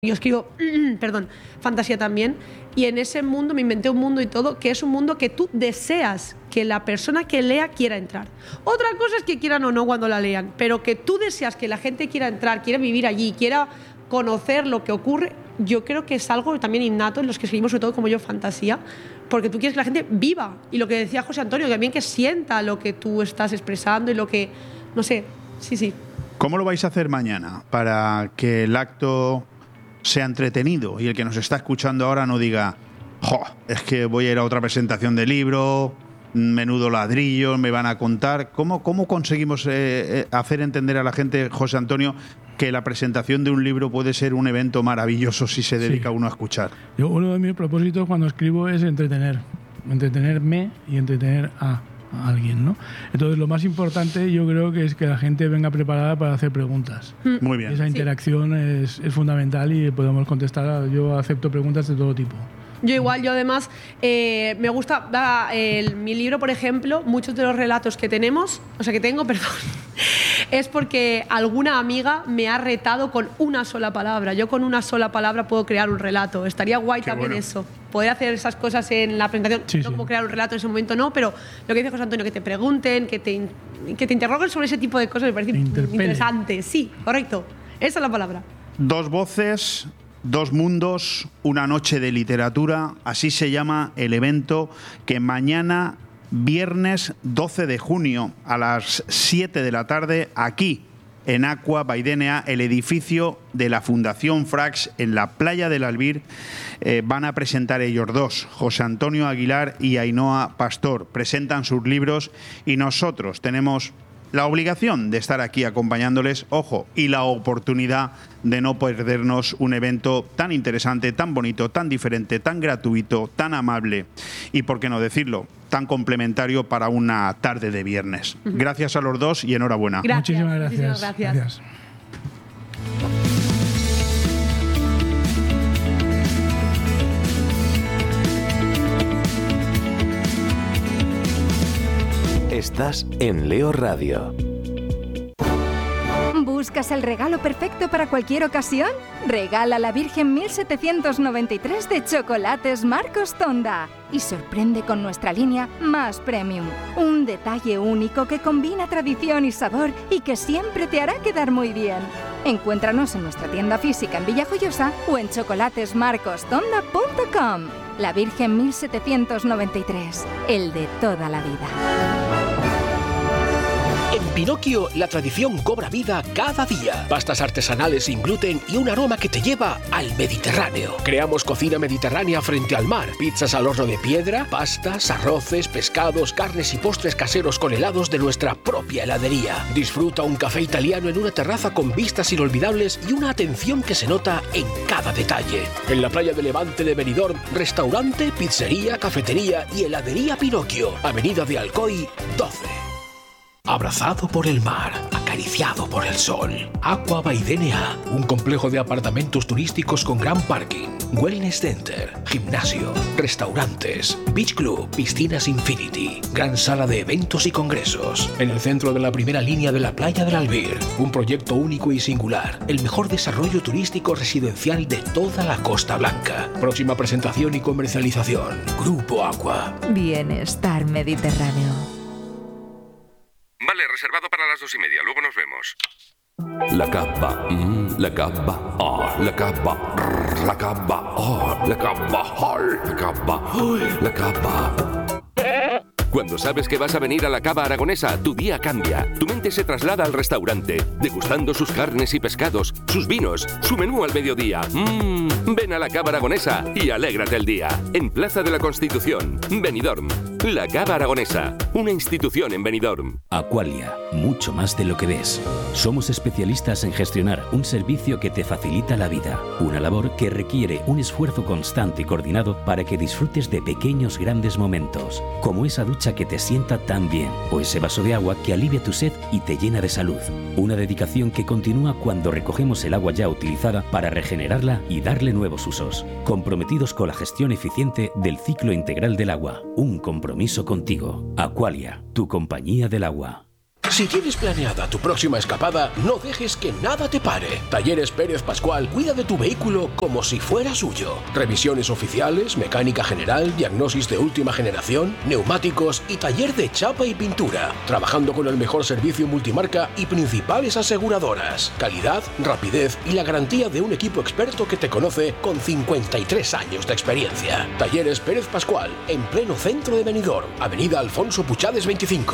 Yo escribo, perdón, fantasía también, y en ese mundo me inventé un mundo y todo, que es un mundo que tú deseas que la persona que lea quiera entrar. Otra cosa es que quieran o no cuando la lean, pero que tú deseas que la gente quiera entrar, quiera vivir allí, quiera conocer lo que ocurre, yo creo que es algo también innato en los que escribimos, sobre todo como yo, fantasía, porque tú quieres que la gente viva, y lo que decía José Antonio, también que sienta lo que tú estás expresando y lo que, no sé, sí. ¿Cómo lo vais a hacer mañana para que el acto sea entretenido y el que nos está escuchando ahora no diga, es que voy a ir a otra presentación de libro, menudo ladrillo, me van a contar? ¿Cómo conseguimos hacer entender a la gente, José Antonio, que la presentación de un libro puede ser un evento maravilloso si se dedica uno a escuchar? Uno de mis propósitos cuando escribo es entretenerme y entretener a alguien, ¿no? Entonces lo más importante yo creo que es que la gente venga preparada para hacer preguntas. Muy bien. Esa interacción es fundamental y podemos contestar. Yo acepto preguntas de todo tipo. Yo igual, yo además me gusta, mi libro, por ejemplo, muchos de los relatos que tengo, es porque alguna amiga me ha retado con una sola palabra. Yo con una sola palabra puedo crear un relato. Estaría guay también bueno. Eso. Poder hacer esas cosas en la presentación. No puedo crear un relato en ese momento, no, pero lo que dice José Antonio, que te pregunten, que te interroguen sobre ese tipo de cosas, me parece interesante. Sí, correcto. Esa es la palabra. Dos voces, dos mundos, una noche de literatura. Así se llama el evento que mañana, viernes 12 de junio, a las 7 de la tarde, aquí en Aqua Baidénea, el edificio de la Fundación Frax en la playa del Albir, van a presentar ellos dos, José Antonio Aguilar y Ainhoa Pastor. Presentan sus libros y nosotros tenemos la obligación de estar aquí acompañándoles, ojo, y la oportunidad de no perdernos un evento tan interesante, tan bonito, tan diferente, tan gratuito, tan amable y, por qué no decirlo, tan complementario para una tarde de viernes. Gracias a los dos y enhorabuena. Muchísimas gracias. Gracias. Estás en Leo Radio. ¿Buscas el regalo perfecto para cualquier ocasión? Regala la Virgen 1793 de Chocolates Marcos Tonda y sorprende con nuestra línea Más Premium. Un detalle único que combina tradición y sabor y que siempre te hará quedar muy bien. Encuéntranos en nuestra tienda física en Villajoyosa o en chocolatesmarcostonda.com. La Virgen 1793, el de toda la vida. En Pinocchio, la tradición cobra vida cada día. Pastas artesanales sin gluten y un aroma que te lleva al Mediterráneo. Creamos cocina mediterránea frente al mar. Pizzas al horno de piedra, pastas, arroces, pescados, carnes y postres caseros con helados de nuestra propia heladería. Disfruta un café italiano en una terraza con vistas inolvidables y una atención que se nota en cada detalle. En la playa de Levante de Benidorm, restaurante, pizzería, cafetería y heladería Pinocchio. Avenida de Alcoy, 12. Abrazado por el mar, acariciado por el sol. Aqua Baidénea, un complejo de apartamentos turísticos con gran parking, wellness center, gimnasio, restaurantes, beach club, piscinas infinity, gran sala de eventos y congresos. En el centro de la primera línea de la playa del Albir, un proyecto único y singular, el mejor desarrollo turístico residencial de toda la Costa Blanca. Próxima presentación y comercialización, Grupo Aqua. Bienestar Mediterráneo. Vale, reservado para las 2:30. Luego nos vemos. La capa, la capa, la capa, la capa, la capa, la capa, la capa. Cuando sabes que vas a venir a la Cava Aragonesa, tu día cambia. Tu mente se traslada al restaurante, degustando sus carnes y pescados, sus vinos, su menú al mediodía. Ven a la Cava Aragonesa y alégrate el día. En Plaza de la Constitución, Benidorm. La Cava Aragonesa, una institución en Benidorm. Aqualia, mucho más de lo que ves. Somos especialistas en gestionar un servicio que te facilita la vida. Una labor que requiere un esfuerzo constante y coordinado para que disfrutes de pequeños grandes momentos, como esa ducha que te sienta tan bien, o ese vaso de agua que alivia tu sed y te llena de salud. Una dedicación que continúa cuando recogemos el agua ya utilizada para regenerarla y darle nuevos usos. Comprometidos con la gestión eficiente del ciclo integral del agua. Un compromiso contigo. Aqualia, tu compañía del agua. Si Si tienes planeada tu próxima escapada, no dejes que nada te pare. Talleres Pérez Pascual cuida de tu vehículo como si fuera suyo. Revisiones oficiales, mecánica general, diagnosis de última generación, neumáticos y taller de chapa y pintura. Trabajando con el mejor servicio multimarca y principales aseguradoras. Calidad, rapidez y la garantía de un equipo experto que te conoce con 53 años de experiencia. Talleres Pérez Pascual, en pleno centro de Benidorm, Avenida Alfonso Puchades 25.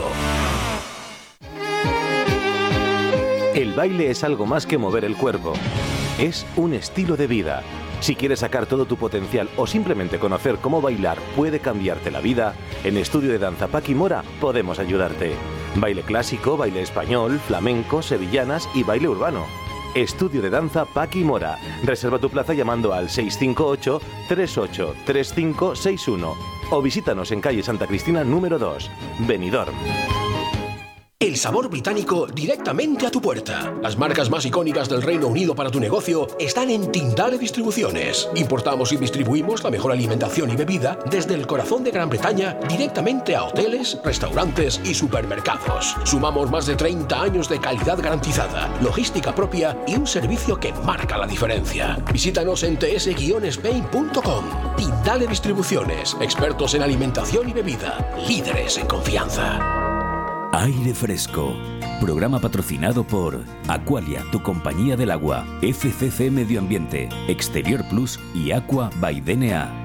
El baile es algo más que mover el cuerpo. Es un estilo de vida. Si quieres sacar todo tu potencial o simplemente conocer cómo bailar puede cambiarte la vida, en Estudio de Danza Paqui Mora podemos ayudarte. Baile clásico, baile español, flamenco, sevillanas y baile urbano. Estudio de Danza Paqui Mora. Reserva tu plaza llamando al 658 38 3561 o visítanos en calle Santa Cristina número 2, Benidorm. El sabor británico directamente a tu puerta. Las marcas más icónicas del Reino Unido para tu negocio están en Tindale Distribuciones. Importamos y distribuimos la mejor alimentación y bebida desde el corazón de Gran Bretaña directamente a hoteles, restaurantes y supermercados. Sumamos más de 30 años de calidad garantizada, logística propia y un servicio que marca la diferencia. Visítanos en ts-spain.com. Tindale Distribuciones, expertos en alimentación y bebida, líderes en confianza. Aire Fresco, programa patrocinado por Aqualia, tu compañía del agua, FCC Medio Ambiente, Exterior Plus y Aqua by DNA.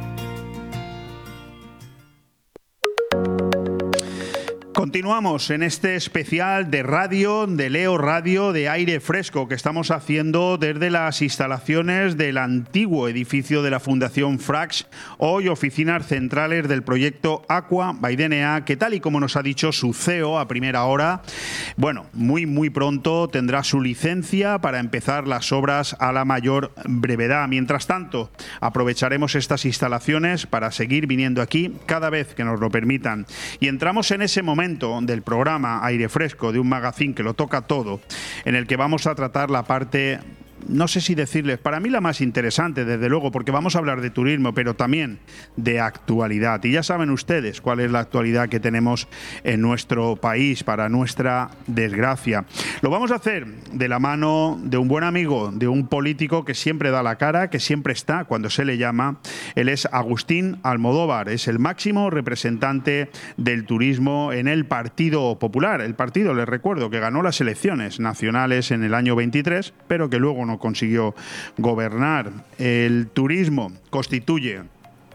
Continuamos en este especial de radio, de Leo Radio, de Aire Fresco, que estamos haciendo desde las instalaciones del antiguo edificio de la Fundación Frax, hoy oficinas centrales del proyecto Aqua by DNA, que tal y como nos ha dicho su CEO a primera hora, bueno, muy pronto tendrá su licencia para empezar las obras a la mayor brevedad. Mientras tanto, aprovecharemos estas instalaciones para seguir viniendo aquí cada vez que nos lo permitan. Y entramos en ese momento del programa Aire Fresco, de un magazine que lo toca todo, en el que vamos a tratar la parte, no sé si decirles, para mí la más interesante, desde luego, porque vamos a hablar de turismo, pero también de actualidad. Y ya saben ustedes cuál es la actualidad que tenemos en nuestro país, para nuestra desgracia. Lo vamos a hacer de la mano de un buen amigo, de un político que siempre da la cara, que siempre está cuando se le llama. Él es Agustín Almodóvar, es el máximo representante del turismo en el Partido Popular. El partido, les recuerdo, que ganó las elecciones nacionales en el año 23, pero que luego no consiguió gobernar. El turismo constituye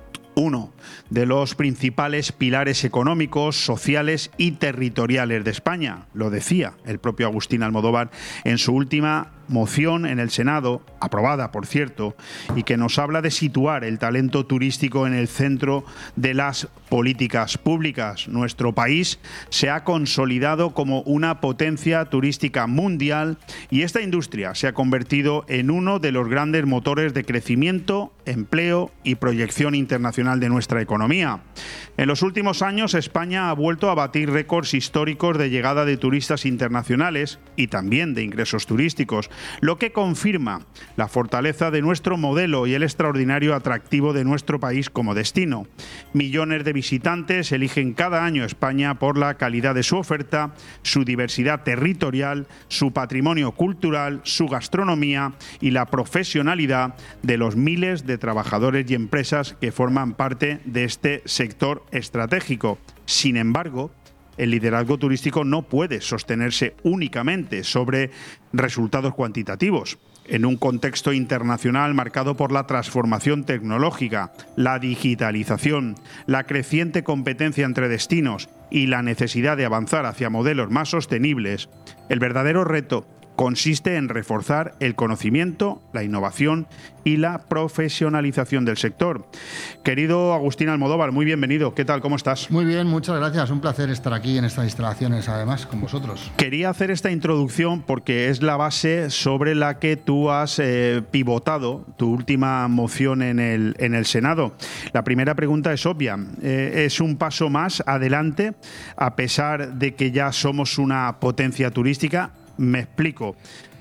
uno de los principales pilares económicos, sociales y territoriales de España. Lo decía el propio Agustín Almodóvar en su última moción en el Senado, aprobada por cierto, y que nos habla de situar el talento turístico en el centro de las políticas públicas. Nuestro país se ha consolidado como una potencia turística mundial y esta industria se ha convertido en uno de los grandes motores de crecimiento, empleo y proyección internacional de nuestra economía. En los últimos años, España ha vuelto a batir récords históricos de llegada de turistas internacionales y también de ingresos turísticos, lo que confirma la fortaleza de nuestro modelo y el extraordinario atractivo de nuestro país como destino. Millones de visitantes eligen cada año España por la calidad de su oferta, su diversidad territorial, su patrimonio cultural, su gastronomía y la profesionalidad de los miles de trabajadores y empresas que forman parte de este sector estratégico. Sin embargo, el liderazgo turístico no puede sostenerse únicamente sobre resultados cuantitativos. En un contexto internacional marcado por la transformación tecnológica, la digitalización, la creciente competencia entre destinos y la necesidad de avanzar hacia modelos más sostenibles, el verdadero reto consiste en reforzar el conocimiento, la innovación y la profesionalización del sector. Querido Agustín Almodóvar, muy bienvenido. ¿Qué tal? ¿Cómo estás? Muy bien, muchas gracias. Un placer estar aquí en estas instalaciones, además, con vosotros. Quería hacer esta introducción porque es la base sobre la que tú has pivotado tu última moción en el Senado. La primera pregunta es obvia. ¿Es un paso más adelante, a pesar de que ya somos una potencia turística? Me explico.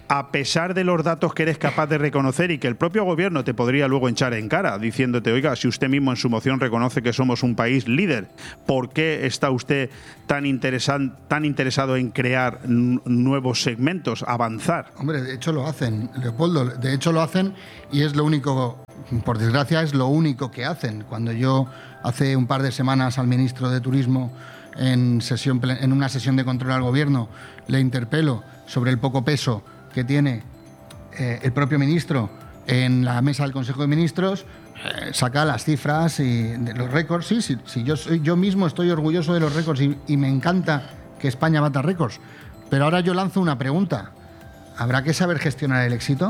a pesar de los datos que eres capaz de reconocer y que el propio gobierno te podría luego echar en cara, diciéndote, oiga, si usted mismo en su moción reconoce que somos un país líder, ¿por qué está usted tan interesado en crear nuevos segmentos, avanzar? Hombre, de hecho lo hacen, Leopoldo, de hecho lo hacen, y es lo único, por desgracia, es lo único que hacen. Cuando yo hace un par de semanas al ministro de Turismo en una sesión de control al gobierno le interpelo sobre el poco peso que tiene el propio ministro en la mesa del Consejo de Ministros, saca las cifras y de los récords. Sí, yo mismo estoy orgulloso de los récords y me encanta que España bata récords. Pero ahora yo lanzo una pregunta. ¿Habrá que saber gestionar el éxito?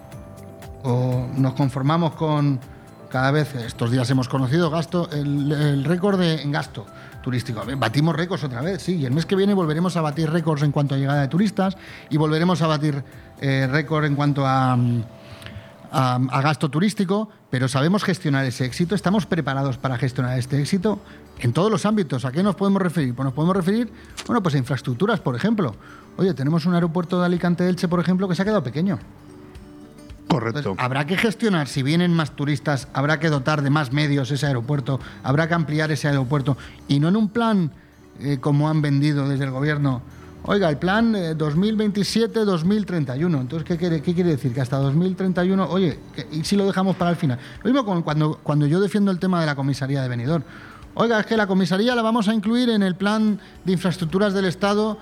¿O nos conformamos con cada vez, estos días hemos conocido el récord en gasto turístico? Batimos récords otra vez, sí, y el mes que viene volveremos a batir récords en cuanto a llegada de turistas y volveremos a batir récord en cuanto a gasto turístico, pero ¿sabemos gestionar ese éxito? ¿Estamos preparados para gestionar este éxito? En todos los ámbitos. ¿A qué nos podemos referir? Pues nos podemos referir, pues a infraestructuras, por ejemplo. Oye, tenemos un aeropuerto de Alicante-Elche, por ejemplo, que se ha quedado pequeño. Correcto. Entonces, habrá que gestionar, si vienen más turistas, habrá que dotar de más medios ese aeropuerto, habrá que ampliar ese aeropuerto, y no en un plan como han vendido desde el gobierno. Oiga, el plan 2027-2031. Entonces, ¿qué quiere decir? Que hasta 2031, oye, ¿y si lo dejamos para el final? Lo mismo cuando yo defiendo el tema de la comisaría de Benidorm. Oiga, es que la comisaría la vamos a incluir en el plan de infraestructuras del Estado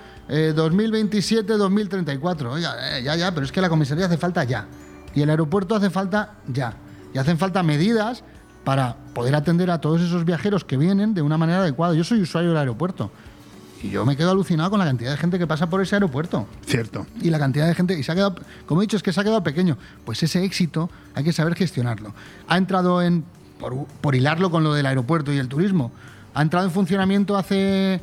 2027-2034. Oiga, ya, pero es que la comisaría hace falta ya. Y el aeropuerto hace falta ya. Y hacen falta medidas para poder atender a todos esos viajeros que vienen de una manera adecuada. Yo soy usuario del aeropuerto y yo me quedo alucinado con la cantidad de gente que pasa por ese aeropuerto. Cierto. Y la cantidad de gente, y se ha quedado, como he dicho, es que se ha quedado pequeño. Pues ese éxito hay que saber gestionarlo. Ha entrado por hilarlo con lo del aeropuerto y el turismo, ha entrado en funcionamiento hace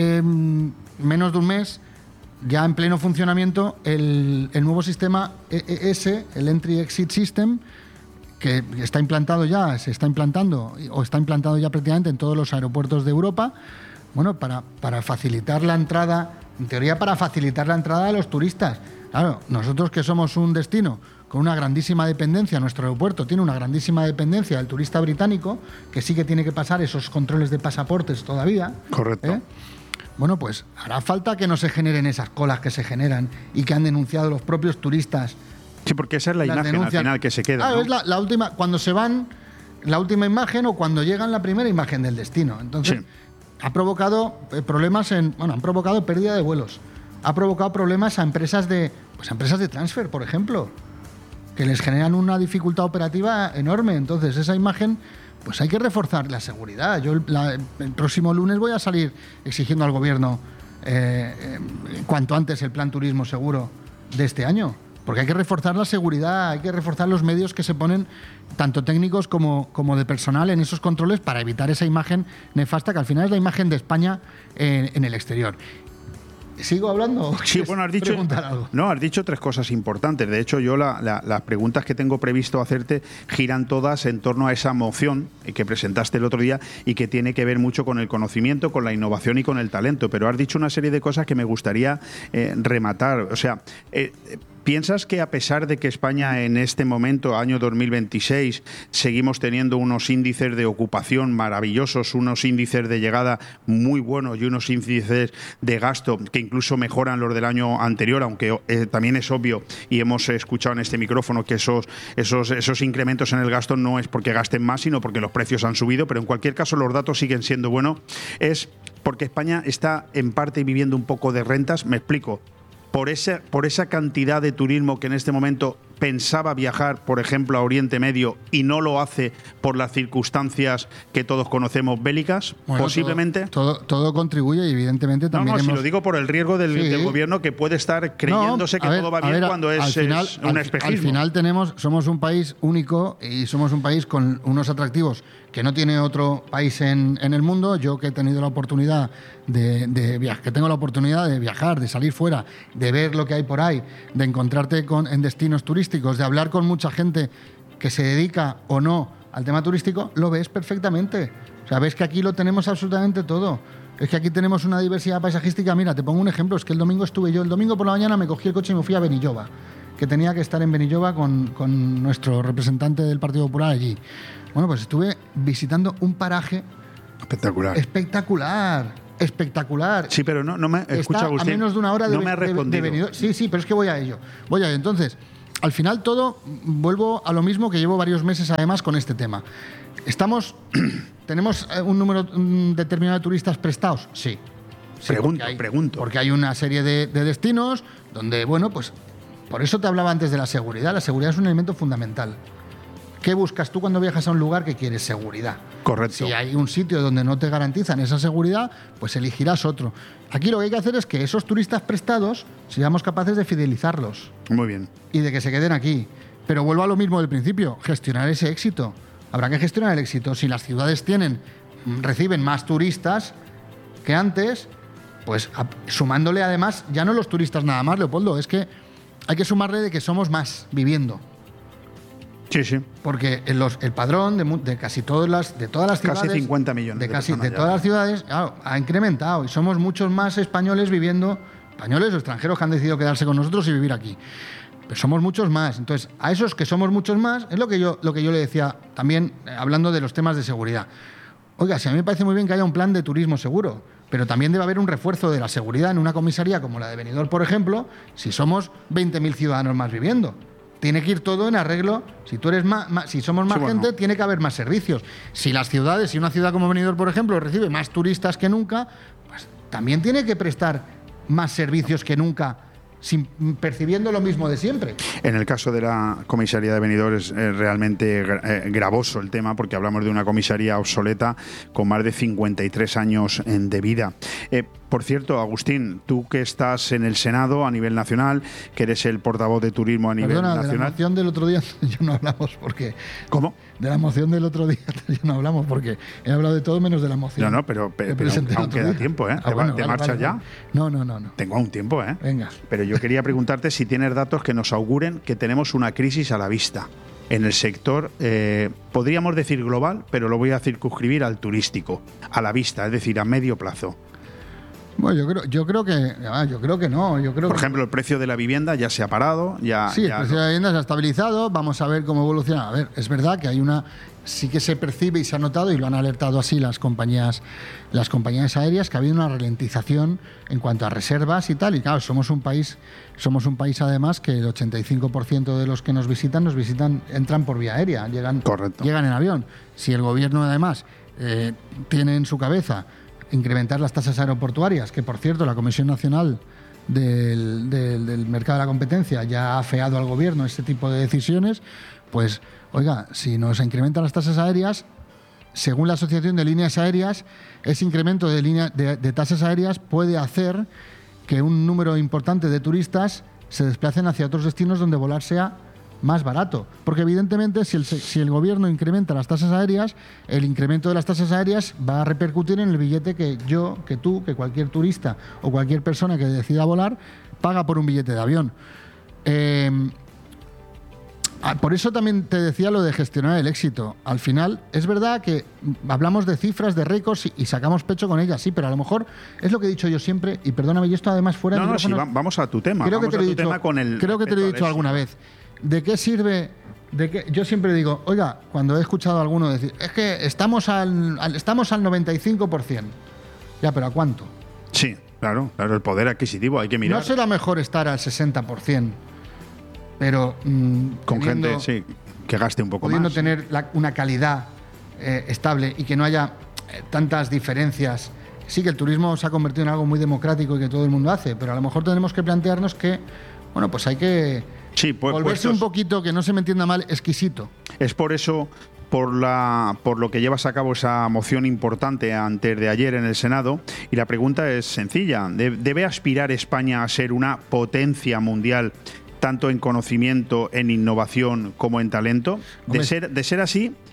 menos de un mes, ya en pleno funcionamiento, el nuevo sistema EES, el Entry Exit System, que está implantado ya, se está implantando o está implantado ya prácticamente en todos los aeropuertos de Europa, para facilitar la entrada, en teoría para facilitar la entrada de los turistas. Claro, nosotros que somos un destino con una grandísima dependencia, nuestro aeropuerto tiene una grandísima dependencia del turista británico, que sí que tiene que pasar esos controles de pasaportes todavía. Correcto. Pues hará falta que no se generen esas colas que se generan y que han denunciado los propios turistas. Sí, porque esa es la imagen al final que se queda. ¿no? Es la última, cuando se van, la última imagen o cuando llegan la primera imagen del destino. Entonces, ha provocado problemas han provocado pérdida de vuelos. Ha provocado problemas a empresas de transfer, por ejemplo, que les generan una dificultad operativa enorme. Entonces, esa imagen, pues hay que reforzar la seguridad. Yo el próximo lunes voy a salir exigiendo al gobierno cuanto antes el plan turismo seguro de este año, porque hay que reforzar la seguridad, hay que reforzar los medios que se ponen, tanto técnicos como de personal, en esos controles para evitar esa imagen nefasta que al final es la imagen de España en el exterior. ¿Sigo hablando? Sí, bueno, has dicho tres cosas importantes. De hecho, yo las preguntas que tengo previsto hacerte giran todas en torno a esa moción que presentaste el otro día y que tiene que ver mucho con el conocimiento, con la innovación y con el talento. Pero has dicho una serie de cosas que me gustaría rematar. O sea, ¿piensas que a pesar de que España en este momento, año 2026, seguimos teniendo unos índices de ocupación maravillosos, unos índices de llegada muy buenos y unos índices de gasto que incluso mejoran los del año anterior, aunque también es obvio y hemos escuchado en este micrófono que esos incrementos en el gasto no es porque gasten más, sino porque los precios han subido, pero en cualquier caso los datos siguen siendo buenos? Es porque España está en parte viviendo un poco de rentas. Me explico. Por esa cantidad de turismo que en este momento pensaba viajar, por ejemplo, a Oriente Medio y no lo hace por las circunstancias que todos conocemos bélicas, posiblemente. Todo contribuye y evidentemente también. Si lo digo por el riesgo del gobierno que puede estar creyéndose que todo va bien cuando es un espejismo. Al final somos un país único y somos un país con unos atractivos que no tiene otro país en el mundo. Yo que he tenido la oportunidad que tengo la oportunidad de viajar, de salir fuera, de ver lo que hay por ahí, de encontrarte en destinos turísticos, de hablar con mucha gente que se dedica o no al tema turístico, lo ves perfectamente. O sea, ves que aquí lo tenemos absolutamente todo. Es que aquí tenemos una diversidad paisajística. Mira, te pongo un ejemplo. Es que el domingo por la mañana me cogí el coche y me fui a Benilloba, que tenía que estar en Benilloba con nuestro representante del Partido Popular allí. Bueno, pues estuve visitando un paraje espectacular. Sí, pero no me escucha, Agustín. A menos de una hora no me ha respondido. de Benidorm. Sí, pero es que voy a ello. Entonces, al final todo, vuelvo a lo mismo, que llevo varios meses además con este tema. ¿Tenemos un número determinado de turistas prestados? Sí. Pregunto. Porque hay una serie de destinos donde, bueno, pues por eso te hablaba antes de la seguridad. La seguridad es un elemento fundamental. ¿Qué buscas tú cuando viajas a un lugar que quieres? Seguridad. Correcto. Si hay un sitio donde no te garantizan esa seguridad, pues elegirás otro. Aquí lo que hay que hacer es que esos turistas prestados seamos capaces de fidelizarlos. Muy bien. Y de que se queden aquí. Pero vuelvo a lo mismo del principio, gestionar ese éxito. Habrá que gestionar el éxito. Si las ciudades reciben más turistas que antes, pues sumándole además, ya no los turistas nada más, Leopoldo, es que hay que sumarle de que somos más viviendo. Sí. Porque el padrón de casi todas las ciudades, casi 50 millones de todas las ciudades, claro, ha incrementado y somos muchos más españoles viviendo, españoles o extranjeros que han decidido quedarse con nosotros y vivir aquí. Pero somos muchos más. Entonces, a esos que somos muchos más, es lo que yo le decía también, hablando de los temas de seguridad. Oiga, si a mí me parece muy bien que haya un plan de turismo seguro, pero también debe haber un refuerzo de la seguridad en una comisaría como la de Benidorm, por ejemplo, si somos 20.000 ciudadanos más viviendo. Tiene que ir todo en arreglo. Si somos más gente, tiene que haber más servicios. Si una ciudad como Benidorm, por ejemplo, recibe más turistas que nunca, pues también tiene que prestar más servicios que nunca, percibiendo lo mismo de siempre. En el caso de la comisaría de Benidorm es realmente gravoso el tema, porque hablamos de una comisaría obsoleta con más de 53 años de vida. Por cierto, Agustín, tú que estás en el Senado a nivel nacional, que eres el portavoz de turismo a nivel nacional. De la moción del otro día ya no hablamos porque... ¿Cómo? De la moción del otro día ya no hablamos porque he hablado de todo menos de la moción. No, pero aún queda tiempo, ¿eh? ¿Te marchas ya? No. Tengo aún tiempo, ¿eh? Venga. Pero yo quería preguntarte si tienes datos que nos auguren que tenemos una crisis a la vista en el sector, podríamos decir global, pero lo voy a circunscribir al turístico, a la vista, es decir, a medio plazo. Bueno, yo creo que no. Por ejemplo, el precio de la vivienda ya se ha parado. Sí, el precio de la vivienda se ha estabilizado. Vamos a ver cómo evoluciona. A ver, es verdad que sí que se percibe y se ha notado, y lo han alertado así las compañías aéreas, que ha habido una ralentización en cuanto a reservas y tal. Y claro, somos un país además que el 85% de los que nos visitan entran por vía aérea, llegan en avión. Si el gobierno además tiene en su cabeza incrementar las tasas aeroportuarias, que por cierto la Comisión Nacional del Mercado de la Competencia ya ha afeado al gobierno este tipo de decisiones, pues oiga, si nos incrementan las tasas aéreas, según la Asociación de Líneas Aéreas, ese incremento de tasas aéreas puede hacer que un número importante de turistas se desplacen hacia otros destinos donde volar sea más barato, porque evidentemente si el gobierno incrementa las tasas aéreas, el incremento de las tasas aéreas va a repercutir en el billete que yo, que tú, que cualquier turista o cualquier persona que decida volar paga por un billete de avión. Por eso también te decía lo de gestionar el éxito. Al final, es verdad que hablamos de cifras, de récords y sacamos pecho con ellas, sí, pero a lo mejor es lo que he dicho yo siempre, y perdóname, y esto además fuera de sí, vamos a tu tema. Creo que te lo he dicho alguna vez. ¿De qué sirve? Yo siempre digo, oiga, cuando he escuchado a alguno decir, es que estamos al 95%. Ya, pero ¿a cuánto? Sí, claro, el poder adquisitivo, hay que mirar. ¿No será mejor estar al 60%? Pero con gente, sí, que gaste un poco pudiendo más. Pudiendo tener una calidad estable y que no haya tantas diferencias. Sí, que el turismo se ha convertido en algo muy democrático y que todo el mundo hace, pero a lo mejor tenemos que plantearnos que, bueno, pues hay que volverse un poquito, que no se me entienda mal, exquisito. Es por eso, por lo que llevas a cabo esa moción importante antes de ayer en el Senado, y la pregunta es sencilla. ¿Debe aspirar España a ser una potencia mundial, tanto en conocimiento, en innovación como en talento? De ser así,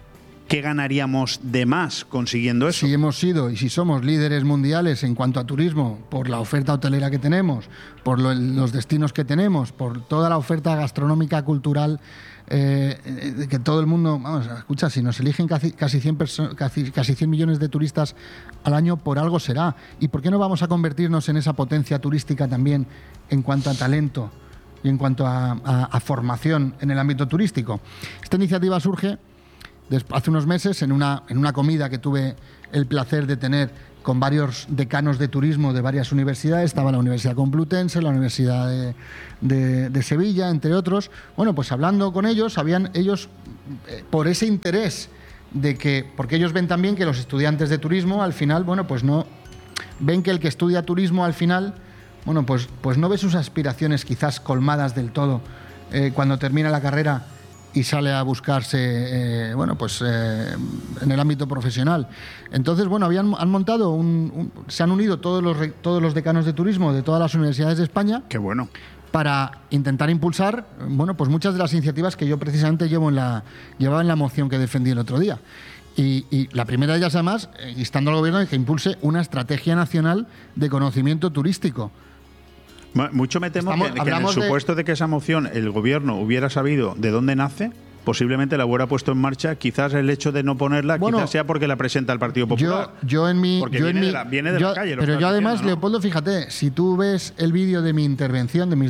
¿qué ganaríamos de más consiguiendo eso? Si hemos sido y si somos líderes mundiales en cuanto a turismo, por la oferta hotelera que tenemos, por los destinos que tenemos, por toda la oferta gastronómica, cultural, que todo el mundo, vamos, escucha, si nos eligen casi 100 millones de turistas al año, por algo será. ¿Y por qué no vamos a convertirnos en esa potencia turística también en cuanto a talento y en cuanto a formación en el ámbito turístico? Esta iniciativa surge hace unos meses en una comida que tuve el placer de tener con varios decanos de turismo de varias universidades. Estaba la Universidad Complutense, la Universidad de Sevilla, entre otros. Bueno, pues hablando con ellos, por ese interés de que, porque ellos ven también que los estudiantes de turismo al final, bueno, pues no ven que el que estudia turismo al final, bueno, pues no ve sus aspiraciones quizás colmadas del todo cuando termina la carrera y sale a buscarse, en el ámbito profesional. Entonces, bueno, han montado se han unido todos los decanos de turismo de todas las universidades de España. Qué bueno. Para intentar impulsar, bueno, pues muchas de las iniciativas que yo precisamente llevaba en la moción que defendí el otro día. Y la primera de ellas, además, instando al gobierno de que impulse una estrategia nacional de conocimiento turístico. Mucho me temo que en el supuesto de que esa moción el gobierno hubiera sabido de dónde nace, posiblemente la hubiera puesto en marcha. Quizás el hecho de no ponerla, quizás sea porque la presenta el Partido Popular. Viene de la calle. Pero yo además, ¿no? Leopoldo, fíjate, si tú ves el vídeo de mi intervención, de mis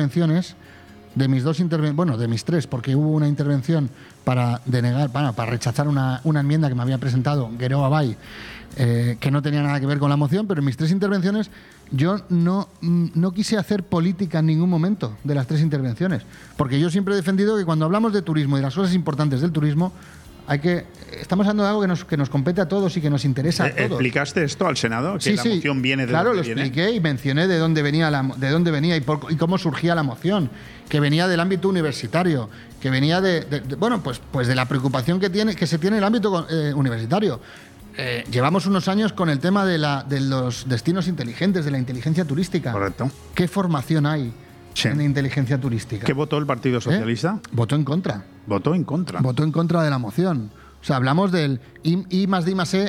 tres, porque hubo una intervención para rechazar una enmienda que me había presentado Guerrero Abay, que no tenía nada que ver con la moción, pero en mis 3 intervenciones yo no quise hacer política en ningún momento de las 3 intervenciones, porque yo siempre he defendido que cuando hablamos de turismo y de las cosas importantes del turismo, estamos hablando de algo que nos compete a todos y que nos interesa a todos. ¿Explicaste esto al Senado? Que la moción viene de claro, dónde viene. Lo expliqué y mencioné de dónde venía y cómo surgía la moción, que venía del ámbito universitario, que venía pues de la preocupación que se tiene en el ámbito universitario. Llevamos unos años con el tema de los destinos inteligentes, de la inteligencia turística. Correcto. ¿Qué formación hay en inteligencia turística? ¿Qué votó el Partido Socialista? Votó en contra. Votó en contra. Votó en contra de la moción. O sea, hablamos del I más D más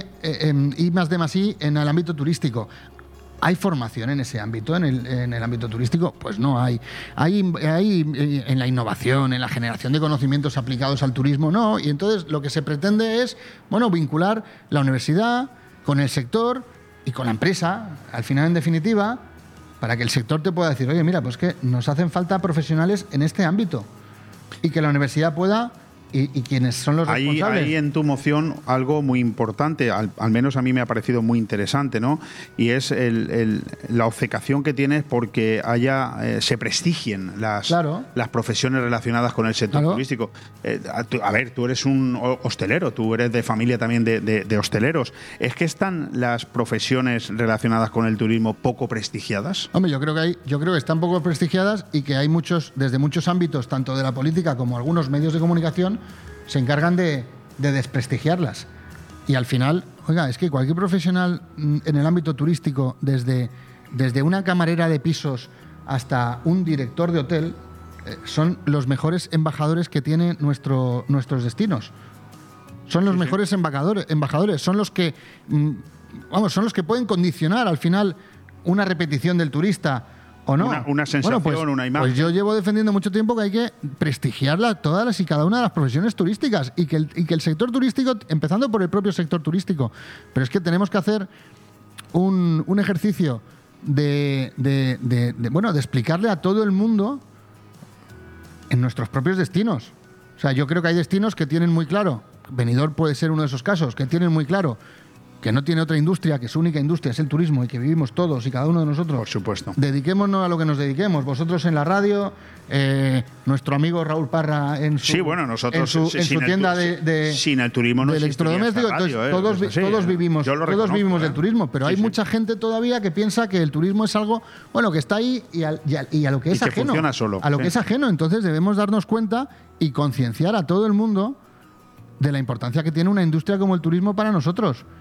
I en el ámbito turístico. ¿Hay formación en ese ámbito, en el ámbito turístico? Pues no hay. Hay en la innovación, en la generación de conocimientos aplicados al turismo, no. Y entonces lo que se pretende es, vincular la universidad con el sector y con la empresa, al final, en definitiva, para que el sector te pueda decir, oye, mira, pues que nos hacen falta profesionales en este ámbito y que la universidad pueda... ¿Y quiénes son los responsables? Hay en tu moción algo muy importante, al menos a mí me ha parecido muy interesante, ¿no? Y es la obcecación que tienes porque se prestigien las profesiones relacionadas con el sector turístico. Tú eres un hostelero, tú eres de familia también de hosteleros. ¿Es que están las profesiones relacionadas con el turismo poco prestigiadas? Hombre, yo creo que están poco prestigiadas y que hay desde muchos ámbitos, tanto de la política como algunos medios de comunicación, se encargan de desprestigiarlas. Y al final, es que cualquier profesional en el ámbito turístico, desde una camarera de pisos hasta un director de hotel, son los mejores embajadores que tienen nuestros destinos. Son los mejores embajadores, son los que pueden condicionar al final una repetición del turista o no. Una sensación, una imagen. Pues yo llevo defendiendo mucho tiempo que hay que prestigiar todas y cada una de las profesiones turísticas y que el sector turístico, empezando por el propio sector turístico, pero es que tenemos que hacer un ejercicio de explicarle a todo el mundo en nuestros propios destinos. O sea, yo creo que hay destinos que tienen muy claro, Benidorm puede ser uno de esos casos, que tienen muy claro que no tiene otra industria, que su única industria es el turismo y que vivimos todos y cada uno de nosotros. Por supuesto. Dediquémonos a lo que nos dediquemos. Vosotros en la radio, nuestro amigo Raúl Parra en su tienda sin el turismo no de electrodoméstico. Todos vivimos del turismo, pero hay mucha gente todavía que piensa que el turismo es algo que está ahí y a lo que es ajeno. Funciona solo. A lo que es ajeno. Entonces debemos darnos cuenta y concienciar a todo el mundo de la importancia que tiene una industria como el turismo para nosotros.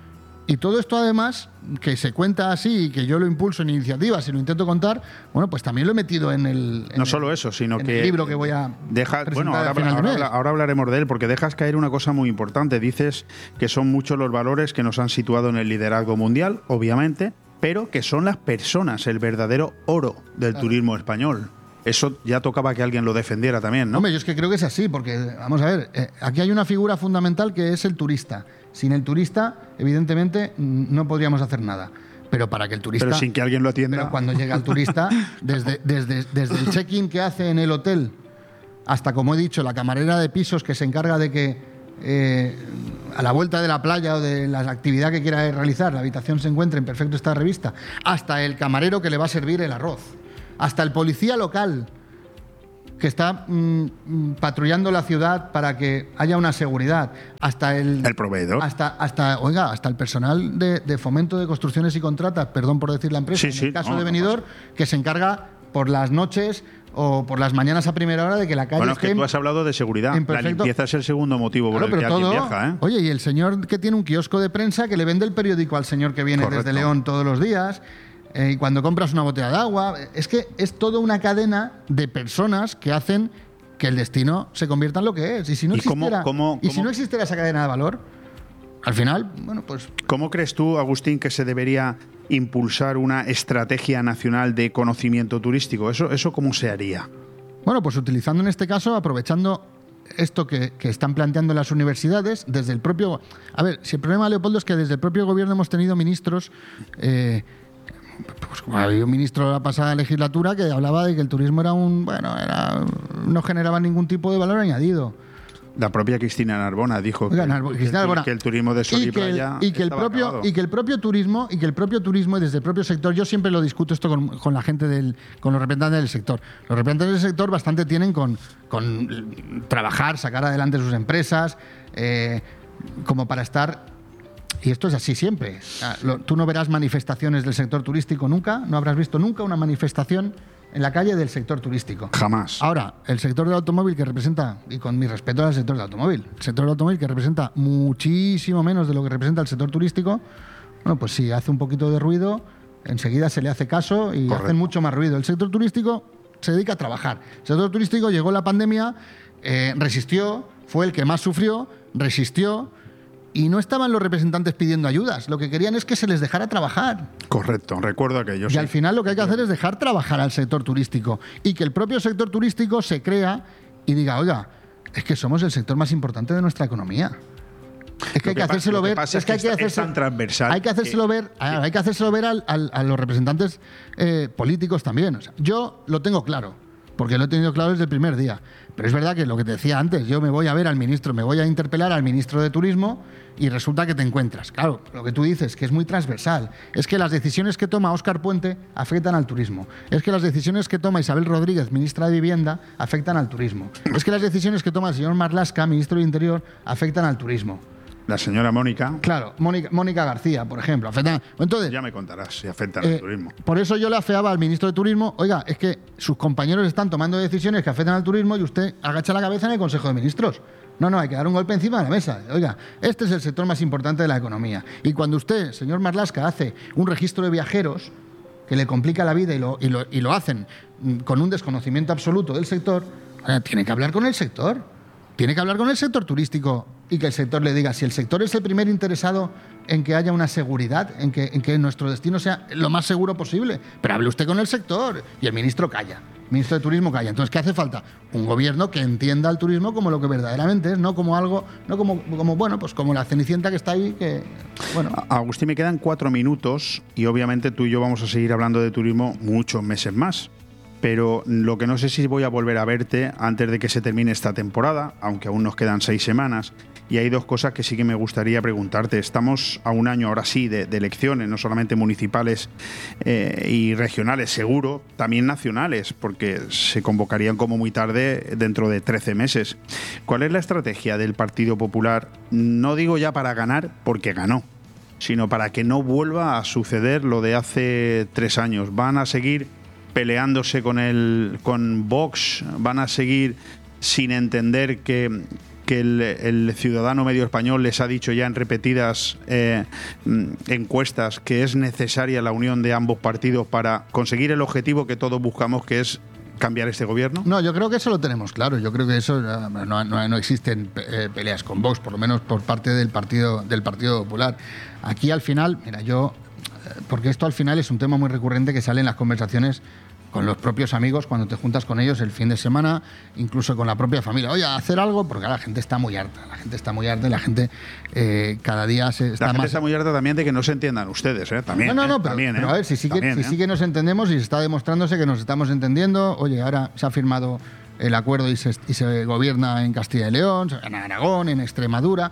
Y todo esto, además, que se cuenta así y que yo lo impulso en iniciativas y lo intento contar, bueno, pues también lo he metido en el libro que voy a presentar al final de mes. Ahora hablaremos de él, porque dejas caer una cosa muy importante. Dices que son muchos los valores que nos han situado en el liderazgo mundial, obviamente, pero que son las personas el verdadero oro del turismo español. Eso ya tocaba que alguien lo defendiera también, ¿no? Hombre, yo es que creo que es así, porque, vamos a ver, aquí hay una figura fundamental que es el turista. Sin el turista, evidentemente, no podríamos hacer nada. Pero para que el turista... Pero sin que alguien lo atienda. Pero cuando llega el turista, desde el check-in que hace en el hotel hasta, como he dicho, la camarera de pisos que se encarga de que a la vuelta de la playa o de la actividad que quiera realizar, la habitación se encuentre en perfecto estado de revista, hasta el camarero que le va a servir el arroz, hasta el policía local que está patrullando la ciudad para que haya una seguridad, hasta el proveedor, hasta el personal de fomento de construcciones y contratas, perdón por decir la empresa, en el caso de Benidorm, que se encarga por las noches o por las mañanas a primera hora de que la calle Bueno, es que tú has hablado de seguridad. La limpieza es el segundo motivo por el que alguien viaja, ¿eh? Oye, y el señor que tiene un kiosco de prensa que le vende el periódico al señor que viene desde León todos los días. Y cuando compras una botella de agua, es que es toda una cadena de personas que hacen que el destino se convierta en lo que es. Y si no existiera esa cadena de valor, al final, bueno, pues... ¿Cómo crees tú, Agustín, que se debería impulsar una estrategia nacional de conocimiento turístico? ¿Eso cómo se haría? Bueno, pues utilizando en este caso, aprovechando esto que están planteando las universidades, desde el propio... A ver, si el problema, Leopoldo, es que desde el propio gobierno hemos tenido ministros... Pues había un ministro de la pasada legislatura que hablaba de que el turismo no generaba ningún tipo de valor añadido. La propia Cristina Narbona dijo que el turismo de sol y playa y que el propio turismo y desde el propio sector, yo siempre lo discuto esto con la gente con los representantes del sector. Los representantes del sector bastante tienen con trabajar, sacar adelante sus empresas, como para estar. Y esto es así siempre. Tú no verás manifestaciones del sector turístico nunca, no habrás visto nunca una manifestación en la calle del sector turístico. Jamás. Ahora, el sector del automóvil que representa, y con mi respeto al sector del automóvil, el sector del automóvil que representa muchísimo menos de lo que representa el sector turístico, bueno, pues si hace un poquito de ruido, enseguida se le hace caso y hacen mucho más ruido. El sector turístico se dedica a trabajar. El sector turístico llegó la pandemia, resistió, fue el que más sufrió, resistió. Y no estaban los representantes pidiendo ayudas. Lo que querían es que se les dejara trabajar. Correcto, recuerdo aquello. Y al final lo que hay que hacer es dejar trabajar al sector turístico. Y que el propio sector turístico se crea y diga, oiga, es que somos el sector más importante de nuestra economía. Es que hay que hacérselo ver. Es que es tan transversal. Hay que hacérselo ver. Hay que hacérselo ver a los representantes políticos también. O sea, yo lo tengo claro, porque lo he tenido claro desde el primer día. Pero es verdad que lo que te decía antes, yo me voy a ver al ministro, me voy a interpelar al ministro de Turismo y resulta que te encuentras. Claro, lo que tú dices, que es muy transversal. Es que las decisiones que toma Óscar Puente afectan al turismo. Es que las decisiones que toma Isabel Rodríguez, ministra de Vivienda, afectan al turismo. Es que las decisiones que toma el señor Marlaska, ministro de Interior, afectan al turismo. La señora Mónica. Claro, Mónica García, por ejemplo. Entonces, ya me contarás si afectan al turismo. Por eso yo le afeaba al ministro de Turismo, oiga, es que sus compañeros están tomando decisiones que afectan al turismo y usted agacha la cabeza en el Consejo de Ministros. No, hay que dar un golpe encima de la mesa. Oiga, este es el sector más importante de la economía. Y cuando usted, señor Marlaska, hace un registro de viajeros que le complica la vida y lo hacen con un desconocimiento absoluto del sector, tiene que hablar con el sector. Tiene que hablar con el sector turístico y que el sector le diga, si el sector es el primer interesado en que haya una seguridad, en que nuestro destino sea lo más seguro posible, pero hable usted con el sector. Y el ministro calla, el ministro de Turismo calla. Entonces, ¿qué hace falta? Un gobierno que entienda al turismo como lo que verdaderamente es, no como algo, no como la Cenicienta que está ahí, que bueno. Agustín, me quedan 4 minutos y obviamente tú y yo vamos a seguir hablando de turismo muchos meses más. Pero lo que no sé si voy a volver a verte antes de que se termine esta temporada, aunque aún nos quedan 6 semanas. Y hay 2 cosas que sí que me gustaría preguntarte. Estamos a un año, ahora sí, de elecciones, no solamente municipales y regionales, seguro, también nacionales, porque se convocarían como muy tarde dentro de 13 meses. ¿Cuál es la estrategia del Partido Popular? No digo ya para ganar, porque ganó, sino para que no vuelva a suceder lo de hace 3 años. ¿Van a seguir peleándose con Vox? ¿Van a seguir sin entender que que el ciudadano medio español les ha dicho ya en repetidas encuestas que es necesaria la unión de ambos partidos para conseguir el objetivo que todos buscamos, que es cambiar este gobierno? No, yo creo que eso lo tenemos claro. Yo creo que eso no existen peleas con Vox, por lo menos por parte del Partido Popular. Aquí al final, mira, porque esto al final es un tema muy recurrente que sale en las conversaciones con los propios amigos cuando te juntas con ellos el fin de semana, incluso con la propia familia. Oye, hacer algo, porque la gente está muy harta. La gente está muy harta y la gente cada día está muy harta también de que no se entiendan ustedes, ¿eh? También. Pero a ver, si sí que nos entendemos y se está demostrándose que nos estamos entendiendo. Oye, ahora se ha firmado el acuerdo y se gobierna en Castilla y León, en Aragón, en Extremadura.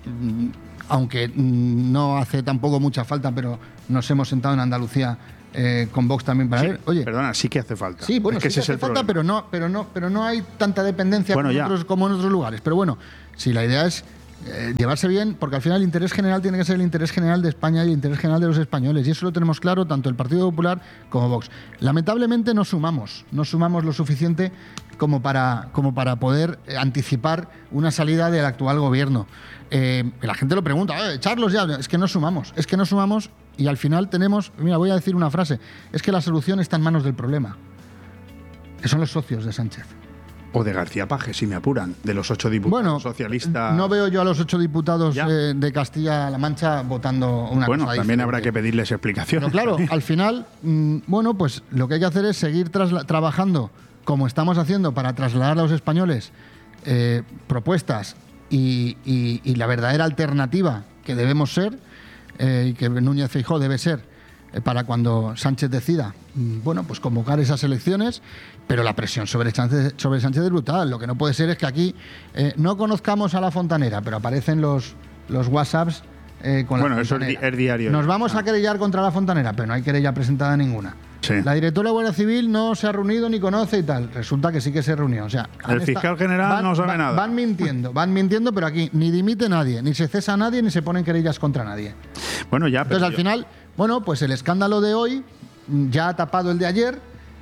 Aunque no hace tampoco mucha falta, pero nos hemos sentado en Andalucía con Vox también para ver. Oye, perdona, sí que hace falta. Sí, bueno, sí que hace falta, pero no hay tanta dependencia como en otros lugares. Pero bueno, si la idea es llevarse bien, porque al final el interés general tiene que ser el interés general de España y el interés general de los españoles, y eso lo tenemos claro tanto el Partido Popular como Vox. Lamentablemente no sumamos lo suficiente como para poder anticipar una salida del actual gobierno. La gente lo pregunta, echarlos ya, es que no sumamos y al final tenemos, mira, voy a decir una frase, es que la solución está en manos del problema, que son los socios de Sánchez. O de García Paje, si me apuran, de los 8 diputados socialistas. No veo yo a los 8 diputados de Castilla-La Mancha votando una cosa Bueno, también diferente. habrá que pedirles explicaciones. Pero claro, al final, pues lo que hay que hacer es seguir trabajando como estamos haciendo para trasladar a los españoles propuestas y la verdadera alternativa que debemos ser y que Núñez Feijóo debe ser para cuando Sánchez decida, pues convocar esas elecciones, pero la presión sobre Sánchez es brutal. Lo que no puede ser es que aquí no conozcamos a la fontanera, pero aparecen los WhatsApps con la fontanera. Eso es diario. Nos vamos a querellar contra la fontanera, pero no hay querella presentada ninguna. Sí. La directora de Guardia Civil no se ha reunido ni conoce y tal. Resulta que sí que se reunió. O sea, el fiscal general no sabe nada. Van mintiendo, pero aquí ni dimite nadie, ni se cesa a nadie, ni se ponen querellas contra nadie. Bueno, ya. Entonces, al final, pues el escándalo de hoy ya ha tapado el de ayer.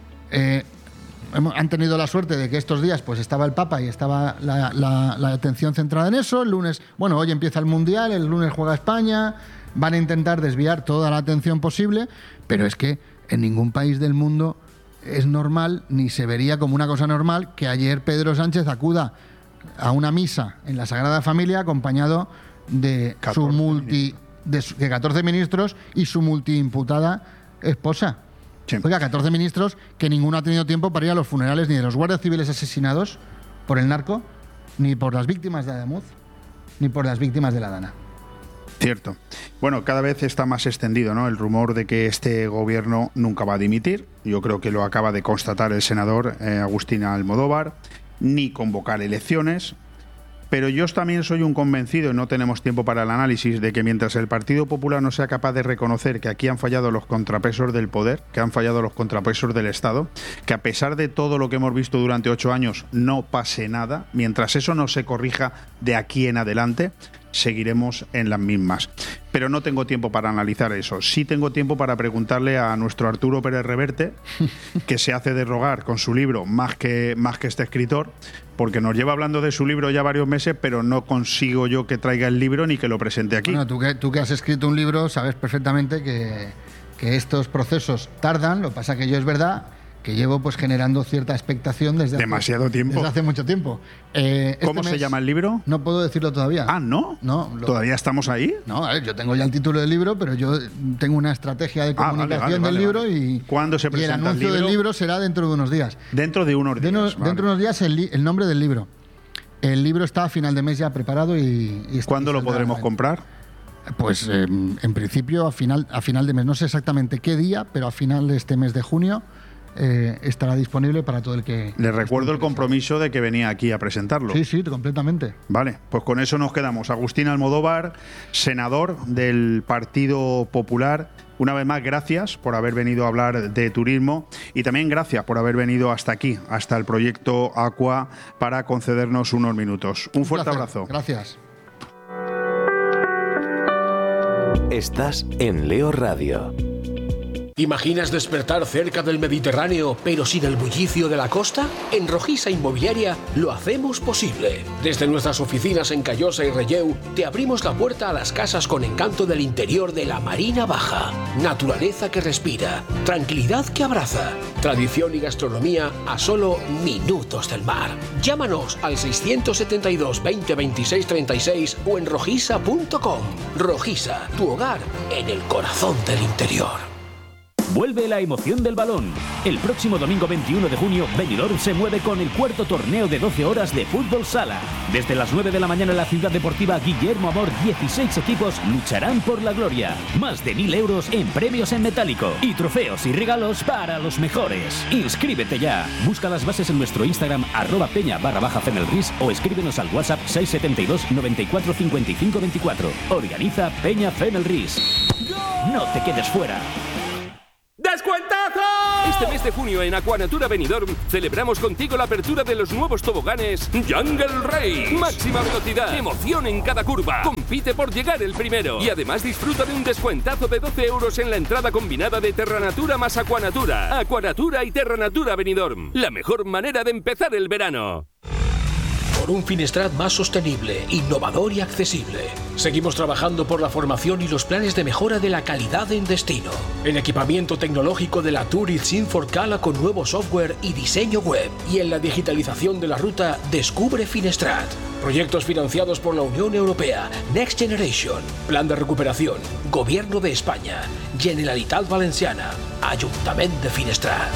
Han tenido la suerte de que estos días pues estaba el Papa y estaba la atención centrada en eso. El lunes, hoy empieza el Mundial, el lunes juega España. Van a intentar desviar toda la atención posible, pero es que en ningún país del mundo es normal, ni se vería como una cosa normal, que ayer Pedro Sánchez acuda a una misa en la Sagrada Familia acompañado de 14 ministros y su multiimputada esposa. Sí. Oiga, 14 ministros que ninguno ha tenido tiempo para ir a los funerales ni de los guardias civiles asesinados por el narco, ni por las víctimas de Adamuz, ni por las víctimas de la Dana. Cierto. Bueno, cada vez está más extendido, ¿no?, el rumor de que este gobierno nunca va a dimitir. Yo creo que lo acaba de constatar el senador Agustín Almodóvar, ni convocar elecciones. Pero yo también soy un convencido, y no tenemos tiempo para el análisis, de que mientras el Partido Popular no sea capaz de reconocer que aquí han fallado los contrapesos del poder, que han fallado los contrapesos del Estado, que a pesar de todo lo que hemos visto durante 8 años no pase nada, mientras eso no se corrija de aquí en adelante, seguiremos en las mismas. Pero no tengo tiempo para analizar eso. Sí tengo tiempo para preguntarle a nuestro Arturo Pérez Reverte, que se hace de rogar con su libro más que este escritor, porque nos lleva hablando de su libro ya varios meses, pero no consigo yo que traiga el libro ni que lo presente aquí. Bueno, tú que has escrito un libro sabes perfectamente que estos procesos tardan. Lo que pasa que yo es verdad que llevo pues generando cierta expectación desde hace mucho tiempo. ¿Cómo se llama el libro? No puedo decirlo todavía. Ah, ¿no? ¿Todavía estamos ahí? No, a ver, yo tengo ya el título del libro, pero yo tengo una estrategia de comunicación del libro. Y ¿cuándo se presenta el anuncio del libro será dentro de unos días. Dentro de unos días. Dentro de unos días el nombre del libro. El libro está a final de mes ya preparado y ¿cuándo lo podremos comprar? Pues en principio a final de mes. No sé exactamente qué día, pero a final de este mes de junio estará disponible para todo el que... Le recuerdo el compromiso de que venía aquí a presentarlo. Sí, completamente. Vale, pues con eso nos quedamos. Agustín Almodóvar, senador del Partido Popular. Una vez más, gracias por haber venido a hablar de turismo y también gracias por haber venido hasta aquí, hasta el proyecto Aqua, para concedernos unos minutos. Un fuerte abrazo. Gracias. Estás en Leo Radio. ¿Imaginas despertar cerca del Mediterráneo, pero sin el bullicio de la costa? En Rojisa Inmobiliaria lo hacemos posible. Desde nuestras oficinas en Callosa y Relleu, te abrimos la puerta a las casas con encanto del interior de la Marina Baja. Naturaleza que respira, tranquilidad que abraza, tradición y gastronomía a solo minutos del mar. Llámanos al 672 20 26 36 o en rojisa.com. Rojisa, tu hogar en el corazón del interior. Vuelve la emoción del balón. El próximo domingo 21 de junio, Benidorm se mueve con el cuarto torneo de 12 horas de fútbol sala. Desde las 9 de la mañana en la ciudad deportiva Guillermo Amor, 16 equipos lucharán por la gloria. Más de 1.000 euros en premios en metálico y trofeos y regalos para los mejores. Inscríbete ya. Busca las bases en nuestro Instagram @peña_FenelRis o escríbenos al WhatsApp 672 94 55 24. Organiza Peña FenelRis. No te quedes fuera. ¡Descuentazo! Este mes de junio en Aquanatura Benidorm celebramos contigo la apertura de los nuevos toboganes Jungle Race. Máxima velocidad, emoción en cada curva. Compite por llegar el primero. Y además disfruta de un descuentazo de 12 euros en la entrada combinada de Terranatura más Aquanatura. Aquanatura y Terranatura Benidorm. La mejor manera de empezar el verano. Por un Finestrat más sostenible, innovador y accesible. Seguimos trabajando por la formación y los planes de mejora de la calidad en destino. El equipamiento tecnológico de la Tourist Sin4Cala con nuevo software y diseño web. Y en la digitalización de la ruta, descubre Finestrat. Proyectos financiados por la Unión Europea, Next Generation, Plan de Recuperación, Gobierno de España, Generalitat Valenciana, Ayuntamiento de Finestrat.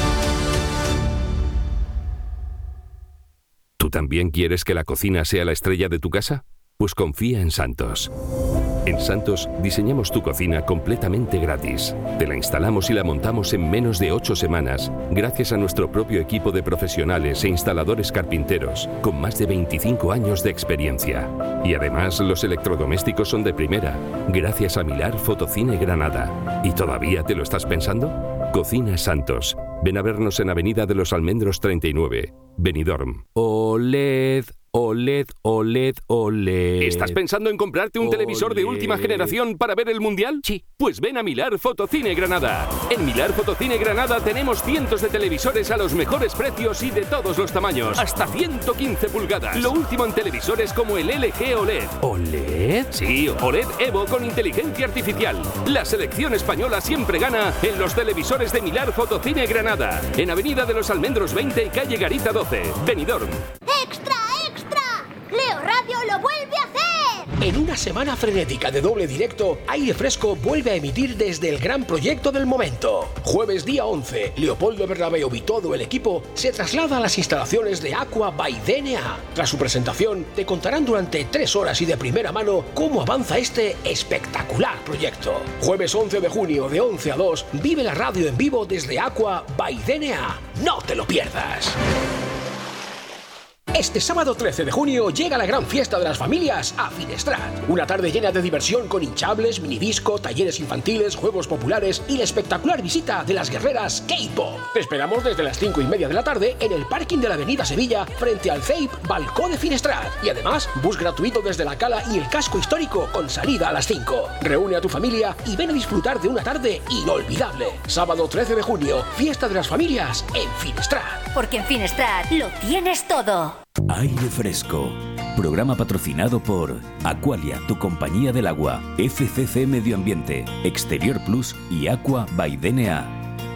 ¿Tú también quieres que la cocina sea la estrella de tu casa? Pues confía en Santos. En Santos diseñamos tu cocina completamente gratis. Te la instalamos y la montamos en menos de 8 semanas, gracias a nuestro propio equipo de profesionales e instaladores carpinteros, con más de 25 años de experiencia. Y además los electrodomésticos son de primera, gracias a Milar Fotocine Granada. ¿Y todavía te lo estás pensando? Cocina Santos. Ven a vernos en Avenida de los Almendros 39, Benidorm. OLED, OLED, OLED, OLED. ¿Estás pensando en comprarte un televisor de última generación para ver el Mundial? Sí. Pues ven a Milar Fotocine Granada. En Milar Fotocine Granada tenemos cientos de televisores a los mejores precios y de todos los tamaños. Hasta 115 pulgadas. Lo último en televisores como el LG OLED. ¿OLED? Sí, OLED Evo con inteligencia artificial. La selección española siempre gana en los televisores de Milar Fotocine Granada. En Avenida de los Almendros 20 y calle Garita 12, Benidorm. ¡Extra, extra! ¡Leo Radio lo vuelve a hacer! En una semana frenética de doble directo, Aire Fresco vuelve a emitir desde el gran proyecto del momento. Jueves día 11, Leopoldo Bernabéu y todo el equipo se traslada a las instalaciones de Aqua by DNA. Tras su presentación, te contarán durante 3 horas y de primera mano cómo avanza este espectacular proyecto. Jueves 11 de junio, de 11 a 2, vive la radio en vivo desde Aqua by DNA. ¡No te lo pierdas! Este sábado 13 de junio llega la gran fiesta de las familias a Finestrat. Una tarde llena de diversión con hinchables, minidisco, talleres infantiles, juegos populares y la espectacular visita de las guerreras K-Pop. Te esperamos desde las 5:30 de la tarde en el parking de la Avenida Sevilla frente al CEIP Balcón de Finestrat. Y además, bus gratuito desde la Cala y el casco histórico con salida a las 5. Reúne a tu familia y ven a disfrutar de una tarde inolvidable. Sábado 13 de junio, fiesta de las familias en Finestrat. Porque en Finestrat lo tienes todo. Aire Fresco. Programa patrocinado por Aqualia, tu compañía del agua, FCC Medio Ambiente, Exterior Plus y Aqua by DNA.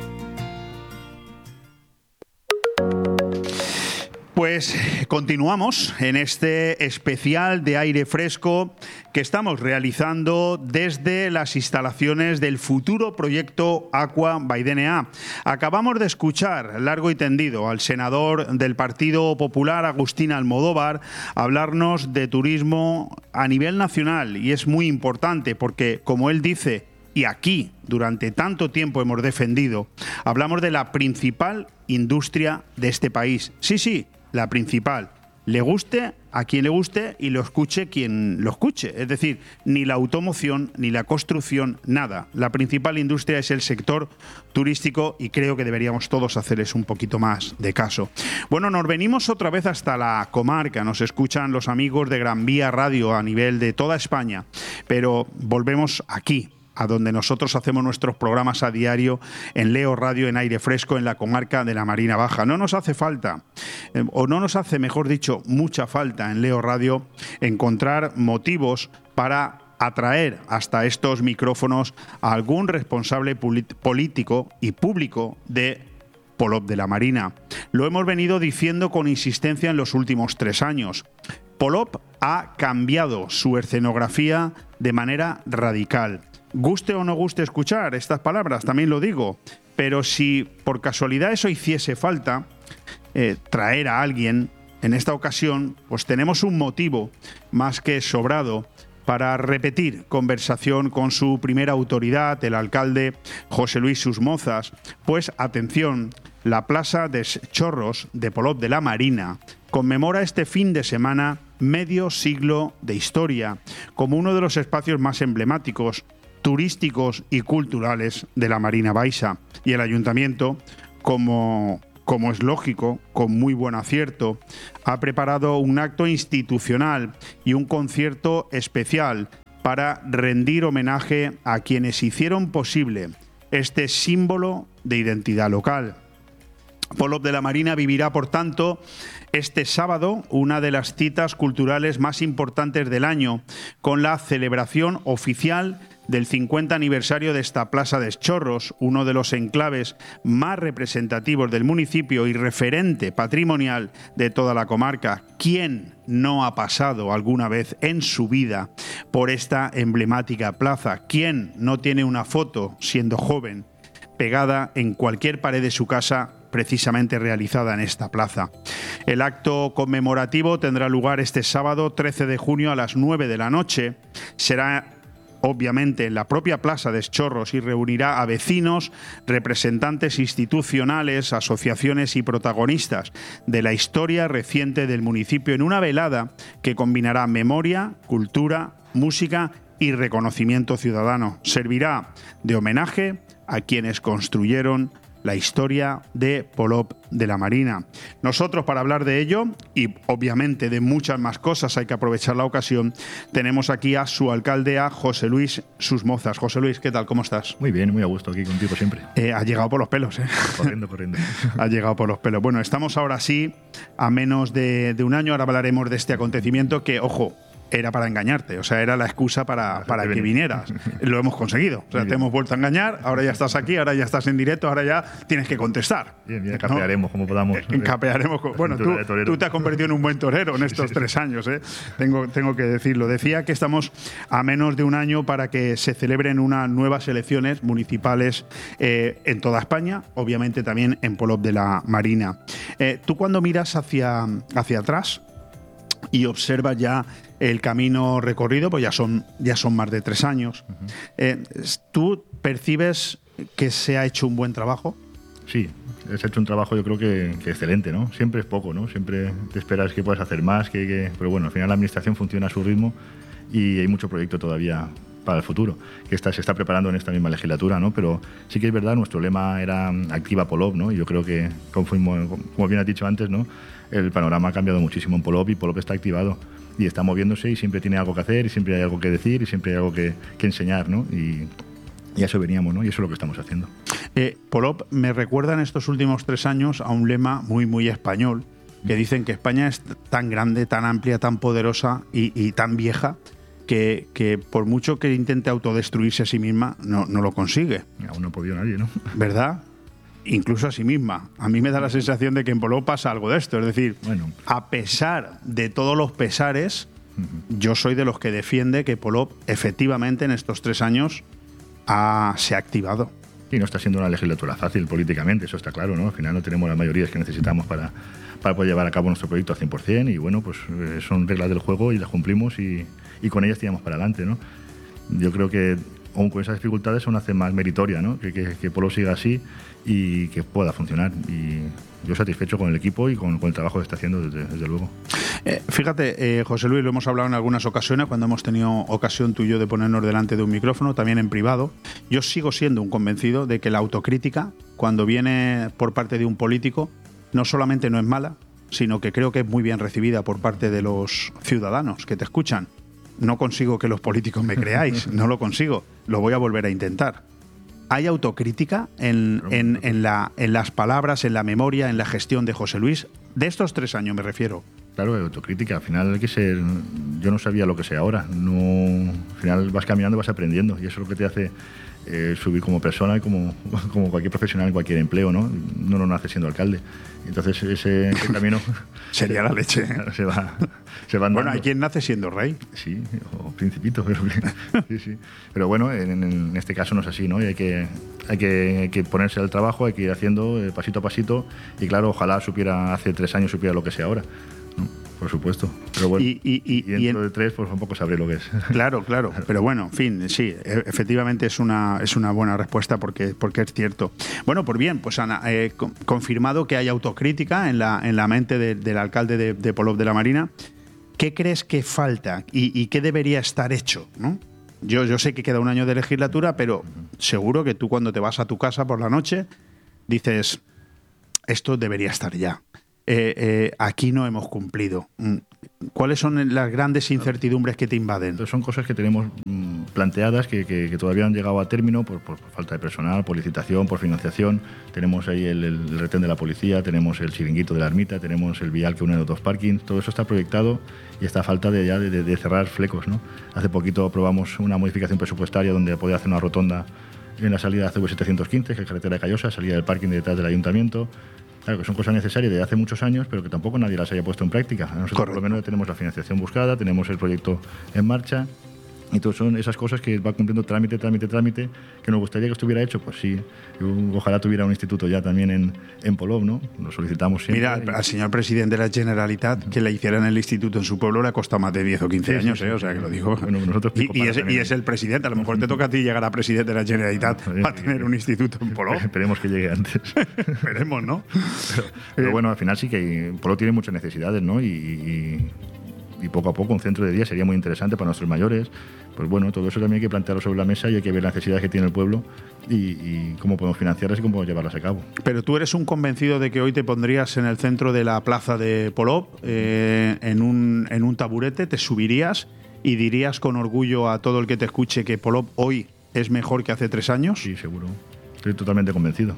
Pues continuamos en este especial de Aire Fresco que estamos realizando desde las instalaciones del futuro proyecto Aqua by DNA. Acabamos de escuchar largo y tendido al senador del Partido Popular, Agustín Almodóvar, hablarnos de turismo a nivel nacional, y es muy importante porque, como él dice, y aquí durante tanto tiempo hemos defendido, hablamos de la principal industria de este país. Sí, la principal. Le guste a quien le guste y lo escuche quien lo escuche. Es decir, ni la automoción, ni la construcción, nada. La principal industria es el sector turístico y creo que deberíamos todos hacerles un poquito más de caso. Bueno, nos venimos otra vez hasta la comarca. Nos escuchan los amigos de Gran Vía Radio a nivel de toda España. Pero volvemos aquí, a donde nosotros hacemos nuestros programas a diario en Leo Radio, en aire fresco, en la comarca de la Marina Baja. No nos hace falta, o no nos hace, mejor dicho, mucha falta en Leo Radio encontrar motivos para atraer hasta estos micrófonos a algún responsable político y público de Polop de la Marina. Lo hemos venido diciendo con insistencia en los últimos 3 años. Polop ha cambiado su escenografía de manera radical. Guste o no guste escuchar estas palabras, también lo digo, pero si por casualidad eso hiciese falta, traer a alguien, en esta ocasión, pues tenemos un motivo más que sobrado para repetir conversación con su primera autoridad, el alcalde José Luis Susmozas. Pues atención, la Plaza de Chorros de Polop de la Marina conmemora este fin de semana medio siglo de historia como uno de los espacios más emblemáticos, turísticos y culturales de la Marina Baixa. Y el ayuntamiento, como es lógico, con muy buen acierto, ha preparado un acto institucional y un concierto especial para rendir homenaje a quienes hicieron posible este símbolo de identidad local. Polop de la Marina vivirá, por tanto, este sábado una de las citas culturales más importantes del año, con la celebración oficial del 50 aniversario de esta Plaza de Chorros, uno de los enclaves más representativos del municipio y referente patrimonial de toda la comarca. ¿Quién no ha pasado alguna vez en su vida por esta emblemática plaza? ¿Quién no tiene una foto, siendo joven, pegada en cualquier pared de su casa, precisamente realizada en esta plaza? El acto conmemorativo tendrá lugar este sábado 13 de junio a las 9 de la noche. Será obviamente en la propia Plaza de Chorros y reunirá a vecinos, representantes institucionales, asociaciones y protagonistas de la historia reciente del municipio en una velada que combinará memoria, cultura, música y reconocimiento ciudadano. Servirá de homenaje a quienes construyeron la historia de Polop de la Marina. Nosotros, para hablar de ello, y obviamente de muchas más cosas, hay que aprovechar la ocasión, tenemos aquí a su alcalde, a José Luis Susmozas. José Luis, ¿qué tal? ¿Cómo estás? Muy bien, muy a gusto aquí contigo siempre. Ha llegado por los pelos, ¿eh? Corriendo. Ha llegado por los pelos. Bueno, estamos ahora sí, a menos de un año, ahora hablaremos de este acontecimiento que, ojo, era para engañarte, o sea, era la excusa para que vinieras. Lo hemos conseguido. O sea, te hemos vuelto a engañar, ahora ya estás aquí, ahora ya estás en directo, ahora ya tienes que contestar. Bien, capearemos como podamos. Capearemos. Bueno, tú te has convertido en un buen torero en estos 3 años, ¿eh? Tengo que decirlo. Decía que estamos a menos de un año para que se celebren unas nuevas elecciones municipales en toda España, obviamente también en Polop de la Marina. Tú cuando miras hacia atrás y observas ya el camino recorrido, pues ya son más de 3 años. ¿Tú percibes que se ha hecho un buen trabajo? Sí, se ha hecho un trabajo yo creo que excelente, ¿no? Siempre es poco, ¿no? Siempre te esperas que puedas hacer más, pero bueno, al final la administración funciona a su ritmo y hay mucho proyecto todavía para el futuro, que se está preparando en esta misma legislatura, ¿no? Pero sí que es verdad, nuestro lema era Activa Polop, ¿no? Y yo creo que, como bien has dicho antes, ¿no? El panorama ha cambiado muchísimo en Polop y Polop está activado y está moviéndose y siempre tiene algo que hacer y siempre hay algo que decir y siempre hay algo que enseñar, ¿no? Y a eso veníamos, ¿no? Y eso es lo que estamos haciendo. Polop me recuerda en estos últimos 3 años a un lema muy, muy español, que dicen que España es tan grande, tan amplia, tan poderosa y tan vieja que por mucho que intente autodestruirse a sí misma, no lo consigue. Aún no ha podido nadie, ¿no? ¿Verdad? Incluso a sí misma. A mí me da la sensación de que en Polop pasa algo de esto. Es decir, a pesar de todos los pesares, yo soy de los que defiende que Polop efectivamente en estos 3 años se ha activado. Y no está siendo una legislatura fácil políticamente, eso está claro, ¿no? Al final no tenemos las mayorías que necesitamos para poder llevar a cabo nuestro proyecto al 100%, y bueno, pues son reglas del juego y las cumplimos y con ellas tiramos para adelante, ¿no? Yo creo que aún con esas dificultades aún hace más meritoria, ¿no? Que Polop siga así y que pueda funcionar. Y yo satisfecho con el equipo y con el trabajo que está haciendo, desde luego. Fíjate, José Luis, lo hemos hablado en algunas ocasiones, cuando hemos tenido ocasión tú y yo de ponernos delante de un micrófono, también en privado. Yo sigo siendo un convencido de que la autocrítica, cuando viene por parte de un político, no solamente no es mala, sino que creo que es muy bien recibida por parte de los ciudadanos que te escuchan. no consigo que los políticos me creáis, no lo consigo, lo voy a volver a intentar. ¿Hay autocrítica en las palabras, en la memoria, en la gestión de José Luis? De estos 3 años me refiero. Claro, autocrítica. Al final hay que ser... Yo no sabía lo que sé ahora. No, al final vas caminando y vas aprendiendo. Y eso es lo que te hace subir como persona y como cualquier profesional en cualquier empleo, ¿no? No lo nace siendo alcalde. Entonces ese camino... Sería la leche. Se va andando. Bueno, hay quien nace siendo rey. Sí, o principito. Pero, sí. Pero bueno, en este caso no es así, ¿no? Y hay que ponerse al trabajo, hay que ir haciendo pasito a pasito. Y claro, ojalá hace 3 años supiera lo que sé ahora. ¿No? Por supuesto. Pero bueno, y dentro de 3, pues tampoco sabré lo que es. Claro. Pero bueno, en fin, sí, efectivamente es una buena respuesta porque es cierto. Bueno, pues bien, pues Ana, confirmado que hay autocrítica en la mente del alcalde de Polop de la Marina. ¿Qué crees que falta y qué debería estar hecho, ¿no? Yo sé que queda 1 año de legislatura, pero seguro que tú cuando te vas a tu casa por la noche dices, esto debería estar ya. Aquí no hemos cumplido. ¿Cuáles son las grandes incertidumbres que te invaden? Entonces son cosas que tenemos planteadas que todavía no han llegado a término por falta de personal, por licitación, por financiación. Tenemos ahí el retén de la policía, tenemos el chiringuito de la ermita, tenemos el vial que une los 2 parkings. Todo eso está proyectado y está a falta de cerrar flecos, ¿no? Hace poquito aprobamos una modificación presupuestaria donde podía hacer una rotonda en la salida de CV 715, que es carretera de Callosa, salida del parking detrás del ayuntamiento. Claro, que son cosas necesarias de hace muchos años, pero que tampoco nadie las haya puesto en práctica. Nosotros por lo menos tenemos la financiación buscada, tenemos el proyecto en marcha, y todo son esas cosas que va cumpliendo trámite, que nos gustaría que estuviera hecho, pues sí. Ojalá tuviera un instituto ya también en Polop, ¿no? Lo solicitamos siempre. Mira, al señor presidente de la Generalitat que le hicieran el instituto en su pueblo le ha costado más de 10 o 15 años, o sea, que lo digo. Bueno, nosotros y es el presidente, a lo mejor te toca a ti llegar a presidente de la Generalitat para tener un instituto en Polop. Esperemos que llegue antes. Esperemos, ¿no? Pero bueno, al final sí que Polop tiene muchas necesidades, ¿no? Y poco a poco un centro de día sería muy interesante para nuestros mayores. Pues bueno, todo eso también hay que plantearlo sobre la mesa y hay que ver las necesidades que tiene el pueblo y cómo podemos financiarlas y cómo podemos llevarlas a cabo. Pero tú eres un convencido de que hoy te pondrías en el centro de la plaza de Polop, en un taburete, te subirías y dirías con orgullo a todo el que te escuche que Polop hoy es mejor que hace 3 años. Sí, seguro. Estoy totalmente convencido.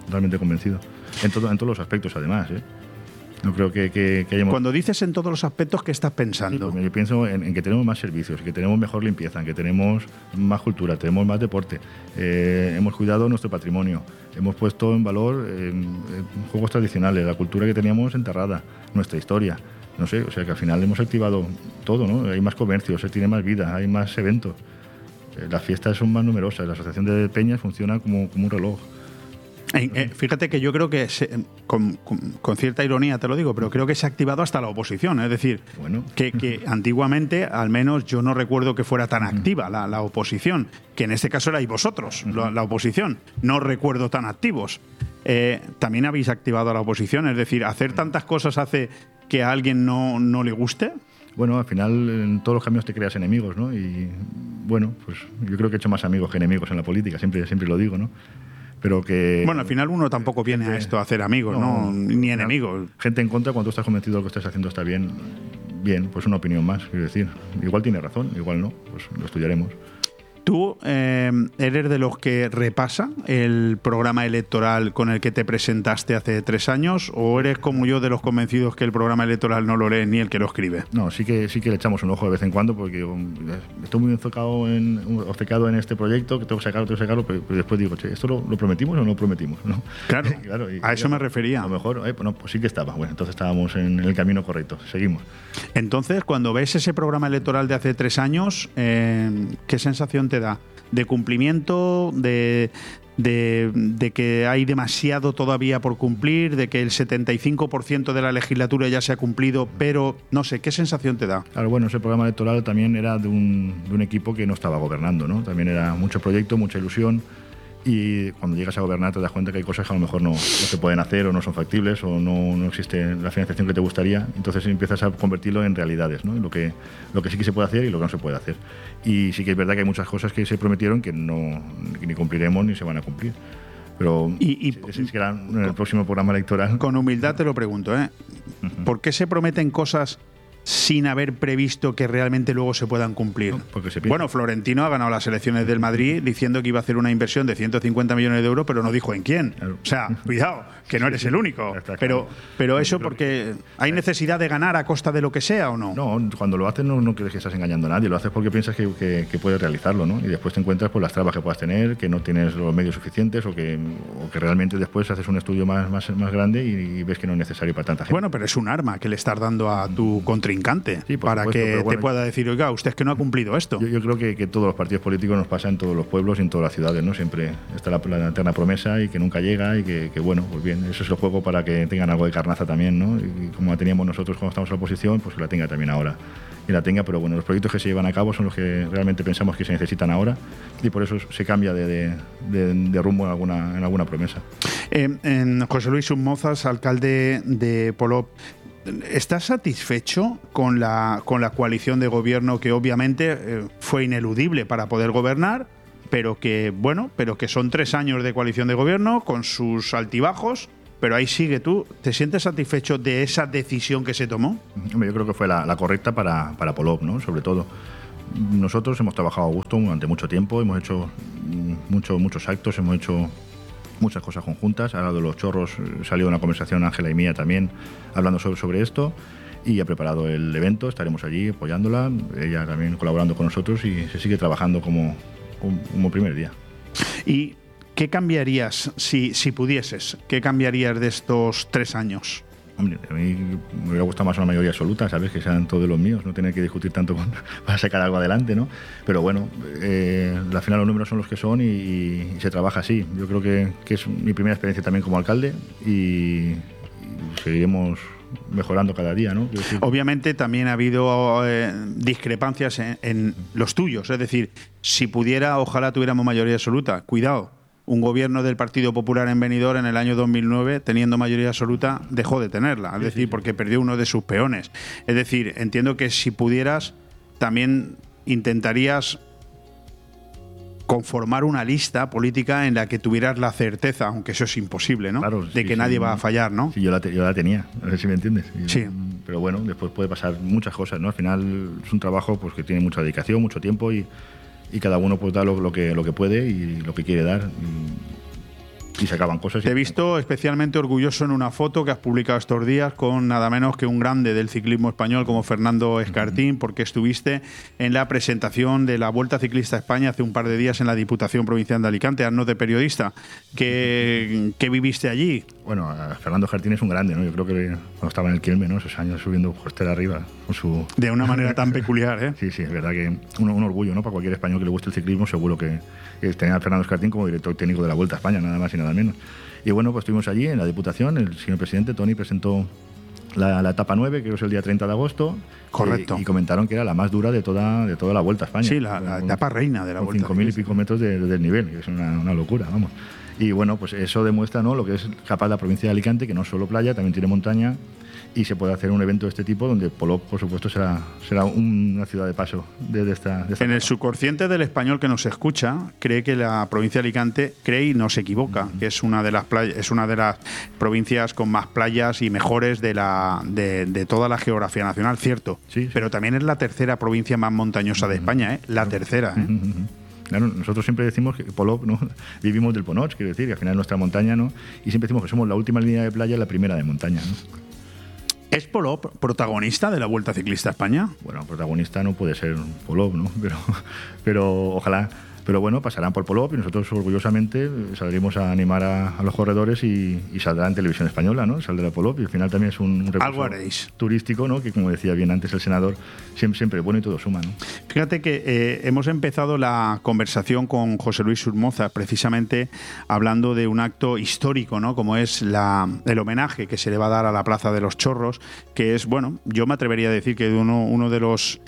En todos los aspectos, además, ¿eh? No creo que hayamos... Cuando dices en todos los aspectos, ¿qué estás pensando? Sí, pues yo pienso en que tenemos más servicios, que tenemos mejor limpieza, en que tenemos más cultura, tenemos más deporte, hemos cuidado nuestro patrimonio, hemos puesto en valor juegos tradicionales, la cultura que teníamos enterrada, nuestra historia. No sé, o sea que al final hemos activado todo, ¿no? Hay más comercios, se tiene más vida, hay más eventos. Las fiestas son más numerosas, la asociación de peñas funciona como un reloj. Fíjate que yo creo que, con cierta ironía te lo digo, pero creo que se ha activado hasta la oposición. Es decir, que antiguamente, al menos yo no recuerdo que fuera tan activa la oposición, que en este caso erais vosotros, la oposición. No recuerdo tan activos. ¿También habéis activado a la oposición? Es decir, ¿hacer tantas cosas hace que a alguien no le guste? Bueno, al final en todos los caminos te creas enemigos, ¿no? Y bueno, pues yo creo que he hecho más amigos que enemigos en la política, siempre lo digo, ¿no? Pero que... Bueno, al final uno tampoco viene a esto a hacer amigos, ¿no? Ni enemigos. Gente en contra, cuando tú estás convencido de lo que estás haciendo está bien, pues una opinión más, quiero decir. Igual tiene razón, igual no, pues lo estudiaremos. ¿Tú eres de los que repasa el programa electoral con el que te presentaste hace 3 años o eres como yo de los convencidos que el programa electoral no lo lee ni el que lo escribe? No, sí que le echamos un ojo de vez en cuando porque estoy muy obcecado en este proyecto, que tengo que sacarlo, pero después digo, che, ¿esto lo prometimos o no lo prometimos? ¿No? Claro, a eso me refería. A lo mejor, pues sí que estaba. Bueno, entonces estábamos en el camino correcto, seguimos. Entonces, cuando ves ese programa electoral de hace 3 años, ¿qué sensación te da? ¿De cumplimiento? ¿De que hay demasiado todavía por cumplir? ¿De que el 75% de la legislatura ya se ha cumplido? Pero, no sé, ¿qué sensación te da? Claro, bueno, ese programa electoral también era de un equipo que no estaba gobernando, ¿no? También era mucho proyecto, mucha ilusión. Y cuando llegas a gobernar te das cuenta que hay cosas que a lo mejor no se pueden hacer o no son factibles o no existe la financiación que te gustaría. Entonces empiezas a convertirlo en realidades, ¿no? Lo que sí que se puede hacer y lo que no se puede hacer. Y sí que es verdad que hay muchas cosas que se prometieron que ni cumpliremos ni se van a cumplir. Pero es que en el próximo programa electoral... Con humildad te lo pregunto, ¿eh? ¿Por qué se prometen cosas sin haber previsto que realmente luego se puedan cumplir? No, porque se piensa. Bueno, Florentino ha ganado las elecciones del Madrid diciendo que iba a hacer una inversión de 150 millones de euros, pero no dijo en quién. Claro. O sea, cuidado, que no eres el único. Está claro. Pero eso porque hay necesidad de ganar a costa de lo que sea, ¿o no? No, cuando lo haces no crees que estás engañando a nadie, lo haces porque piensas que puedes realizarlo, ¿no? Y después te encuentras por las trabas que puedas tener, que no tienes los medios suficientes o que realmente después haces un estudio más grande y ves que no es necesario para tanta gente. Bueno, pero es un arma que le estás dando a tu contrincante, Sí, por para supuesto, que pero bueno, te pueda decir, oiga, usted es que no ha cumplido esto. Yo creo que todos los partidos políticos nos pasa en todos los pueblos y en todas las ciudades, ¿no? Siempre está la eterna promesa y que nunca llega y que bueno, pues bien, eso es el juego para que tengan algo de carnaza también, ¿no? Y como la teníamos nosotros cuando estamos en la oposición, pues que la tenga también ahora. Y la tenga, pero bueno, los proyectos que se llevan a cabo son los que realmente pensamos que se necesitan ahora y por eso se cambia de rumbo en alguna promesa. José Luis Soumozas, alcalde de Polop, ¿estás satisfecho con la coalición de gobierno que obviamente fue ineludible para poder gobernar, pero que son 3 años de coalición de gobierno con sus altibajos? Pero ahí sigue tú. ¿Te sientes satisfecho de esa decisión que se tomó? Yo creo que fue la correcta para Polop, ¿no? Sobre todo. Nosotros hemos trabajado a gusto durante mucho tiempo, hemos hecho muchos actos, hemos hecho muchas cosas conjuntas. Ahora de los chorros salió una conversación Ángela y mía también hablando sobre esto y ha preparado el evento. Estaremos allí apoyándola, ella también colaborando con nosotros y se sigue trabajando como primer día. ¿Y qué cambiarías si pudieses? ¿Qué cambiarías de estos 3 años? Hombre, a mí me hubiera gustado más una mayoría absoluta, ¿sabes? Que sean todos los míos, no tener que discutir tanto para sacar algo adelante, ¿no? Pero bueno, al final los números son los que son y se trabaja así. Yo creo que es mi primera experiencia también como alcalde y seguiremos mejorando cada día, ¿no? Obviamente también ha habido discrepancias en los tuyos, es decir, si pudiera, ojalá tuviéramos mayoría absoluta. Cuidado. Un gobierno del Partido Popular en Benidorm en el año 2009, teniendo mayoría absoluta, dejó de tenerla. Es decir, porque perdió uno de sus peones. Es decir, entiendo que si pudieras, también intentarías conformar una lista política en la que tuvieras la certeza, aunque eso es imposible, ¿no? Claro, de que nadie va a fallar, ¿no? Sí, yo la tenía, a ver si me entiendes. Sí. Pero bueno, después puede pasar muchas cosas, ¿no? Al final es un trabajo pues, que tiene mucha dedicación, mucho tiempo y cada uno pues da lo que puede y lo que quiere dar y se acaban cosas. Te he visto especialmente orgulloso en una foto que has publicado estos días con nada menos que un grande del ciclismo español como Fernando Escartín, porque estuviste en la presentación de la Vuelta Ciclista a España hace un par de días en la Diputación Provincial de Alicante, haznos de periodista. ¿Qué viviste allí? Bueno, Fernando Escartín es un grande, ¿no? Yo creo que cuando estaba en el Quilme, ¿no? Esos años subiendo costera arriba con su... De una manera tan peculiar, ¿eh? Sí, es verdad que un orgullo, ¿no? Para cualquier español que le guste el ciclismo, seguro que tener a Fernando Escartín como director técnico de la Vuelta a España, nada más y nada menos. Y bueno, pues estuvimos allí en la Diputación, el señor presidente Toni presentó la etapa 9, creo que es el día 30 de agosto. Correcto. Y comentaron que era la más dura de toda la Vuelta a España. Sí, la etapa reina de la Vuelta. Con 5.000 y pico metros de desnivel, que es una locura, vamos. Y bueno, pues eso demuestra, ¿no?, lo que es capaz la provincia de Alicante, que no es solo playa, también tiene montaña, y se puede hacer un evento de este tipo donde Polop, por supuesto, será una ciudad de paso de esta En el subconsciente del español que nos escucha, cree que la provincia de Alicante, cree y no se equivoca, que es una de las provincias con más playas y mejores de toda la geografía nacional, cierto. Sí. Pero también es la tercera provincia más montañosa de España, ¿eh? La tercera, ¿eh? Claro, nosotros siempre decimos que Polop, ¿no?, vivimos del Ponoch, quiero decir, que al final es nuestra montaña, ¿no? Y siempre decimos que somos la última línea de playa y la primera de montaña, ¿no? ¿Es Polop protagonista de la Vuelta Ciclista a España? Bueno, protagonista no puede ser Polop, ¿no? Pero ojalá. Pero bueno, pasarán por Polop y nosotros orgullosamente saldremos a animar a los corredores y saldrá en televisión española, ¿no? Saldrá Polop y al final también es un recurso turístico, ¿no?, que como decía bien antes el senador, siempre es bueno y todo suma, ¿no? Fíjate que hemos empezado la conversación con José Luis Soumozas precisamente hablando de un acto histórico, ¿no?, como es el homenaje que se le va a dar a la Plaza de los Chorros, que es, bueno, yo me atrevería a decir que uno de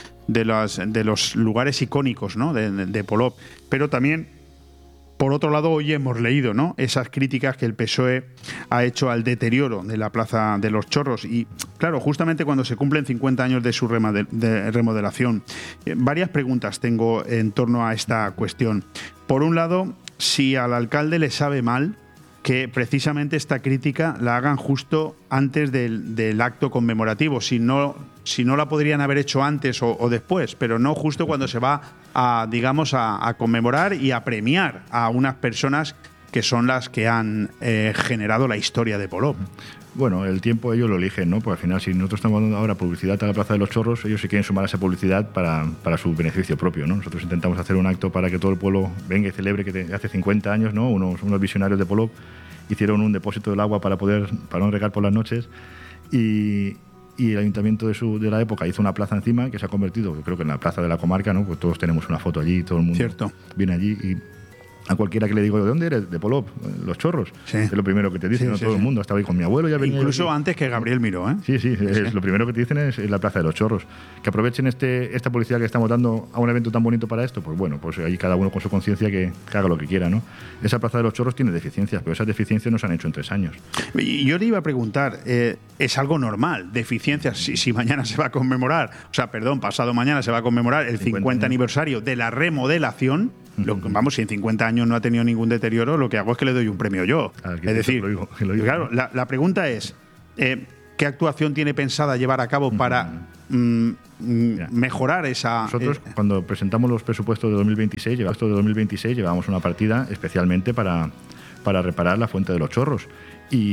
los lugares icónicos, ¿no?, de Polop. Pero también, por otro lado, hoy hemos leído, ¿no?, esas críticas que el PSOE ha hecho al deterioro de la Plaza de los Chorros. Y claro, justamente cuando se cumplen 50 años de su remodelación, varias preguntas tengo en torno a esta cuestión. Por un lado, si al alcalde le sabe mal que precisamente esta crítica la hagan justo antes del acto conmemorativo, si no si no la podrían haber hecho antes o después, pero no justo cuando se va a, digamos, a conmemorar y a premiar a unas personas que son las que han generado la historia de Polop. Bueno, el tiempo ellos lo eligen, ¿no? Porque al final, si nosotros estamos dando ahora publicidad a la Plaza de los Chorros, ellos se quieren sumar a esa publicidad para su beneficio propio, ¿no? Nosotros intentamos hacer un acto para que todo el pueblo venga y celebre que hace 50 años, ¿no? Unos visionarios de Polop hicieron un depósito del agua para no regar por las noches y el ayuntamiento de la época hizo una plaza encima que se ha convertido, creo que en la plaza de la comarca, ¿no? Pues todos tenemos una foto allí, todo el mundo viene allí y a cualquiera que le digo, ¿de dónde eres? De Polop, Los Chorros. Sí. Es lo primero que te dicen, ¿no? Todo el mundo. Estaba ahí con mi abuelo. Ya venía incluso antes que Gabriel Miró, ¿eh? Sí, es lo primero que te dicen es la Plaza de los Chorros. Que aprovechen esta publicidad que estamos dando a un evento tan bonito para esto, pues bueno, pues ahí cada uno con su conciencia que haga lo que quiera, ¿no? Esa Plaza de los Chorros tiene deficiencias, pero esas deficiencias no se han hecho en 3 años. Y yo le iba a preguntar, ¿es algo normal? Deficiencias, si mañana se va a conmemorar, pasado mañana se va a conmemorar el 50 aniversario de la remodelación. Vamos, si en 50 años no ha tenido ningún deterioro, lo que hago es que le doy un premio yo. Es decir, claro, la pregunta es, ¿qué actuación tiene pensada llevar a cabo para mejorar esa...? Nosotros, cuando presentamos los presupuestos de 2026, llevamos una partida especialmente para reparar la Fuente de los Chorros.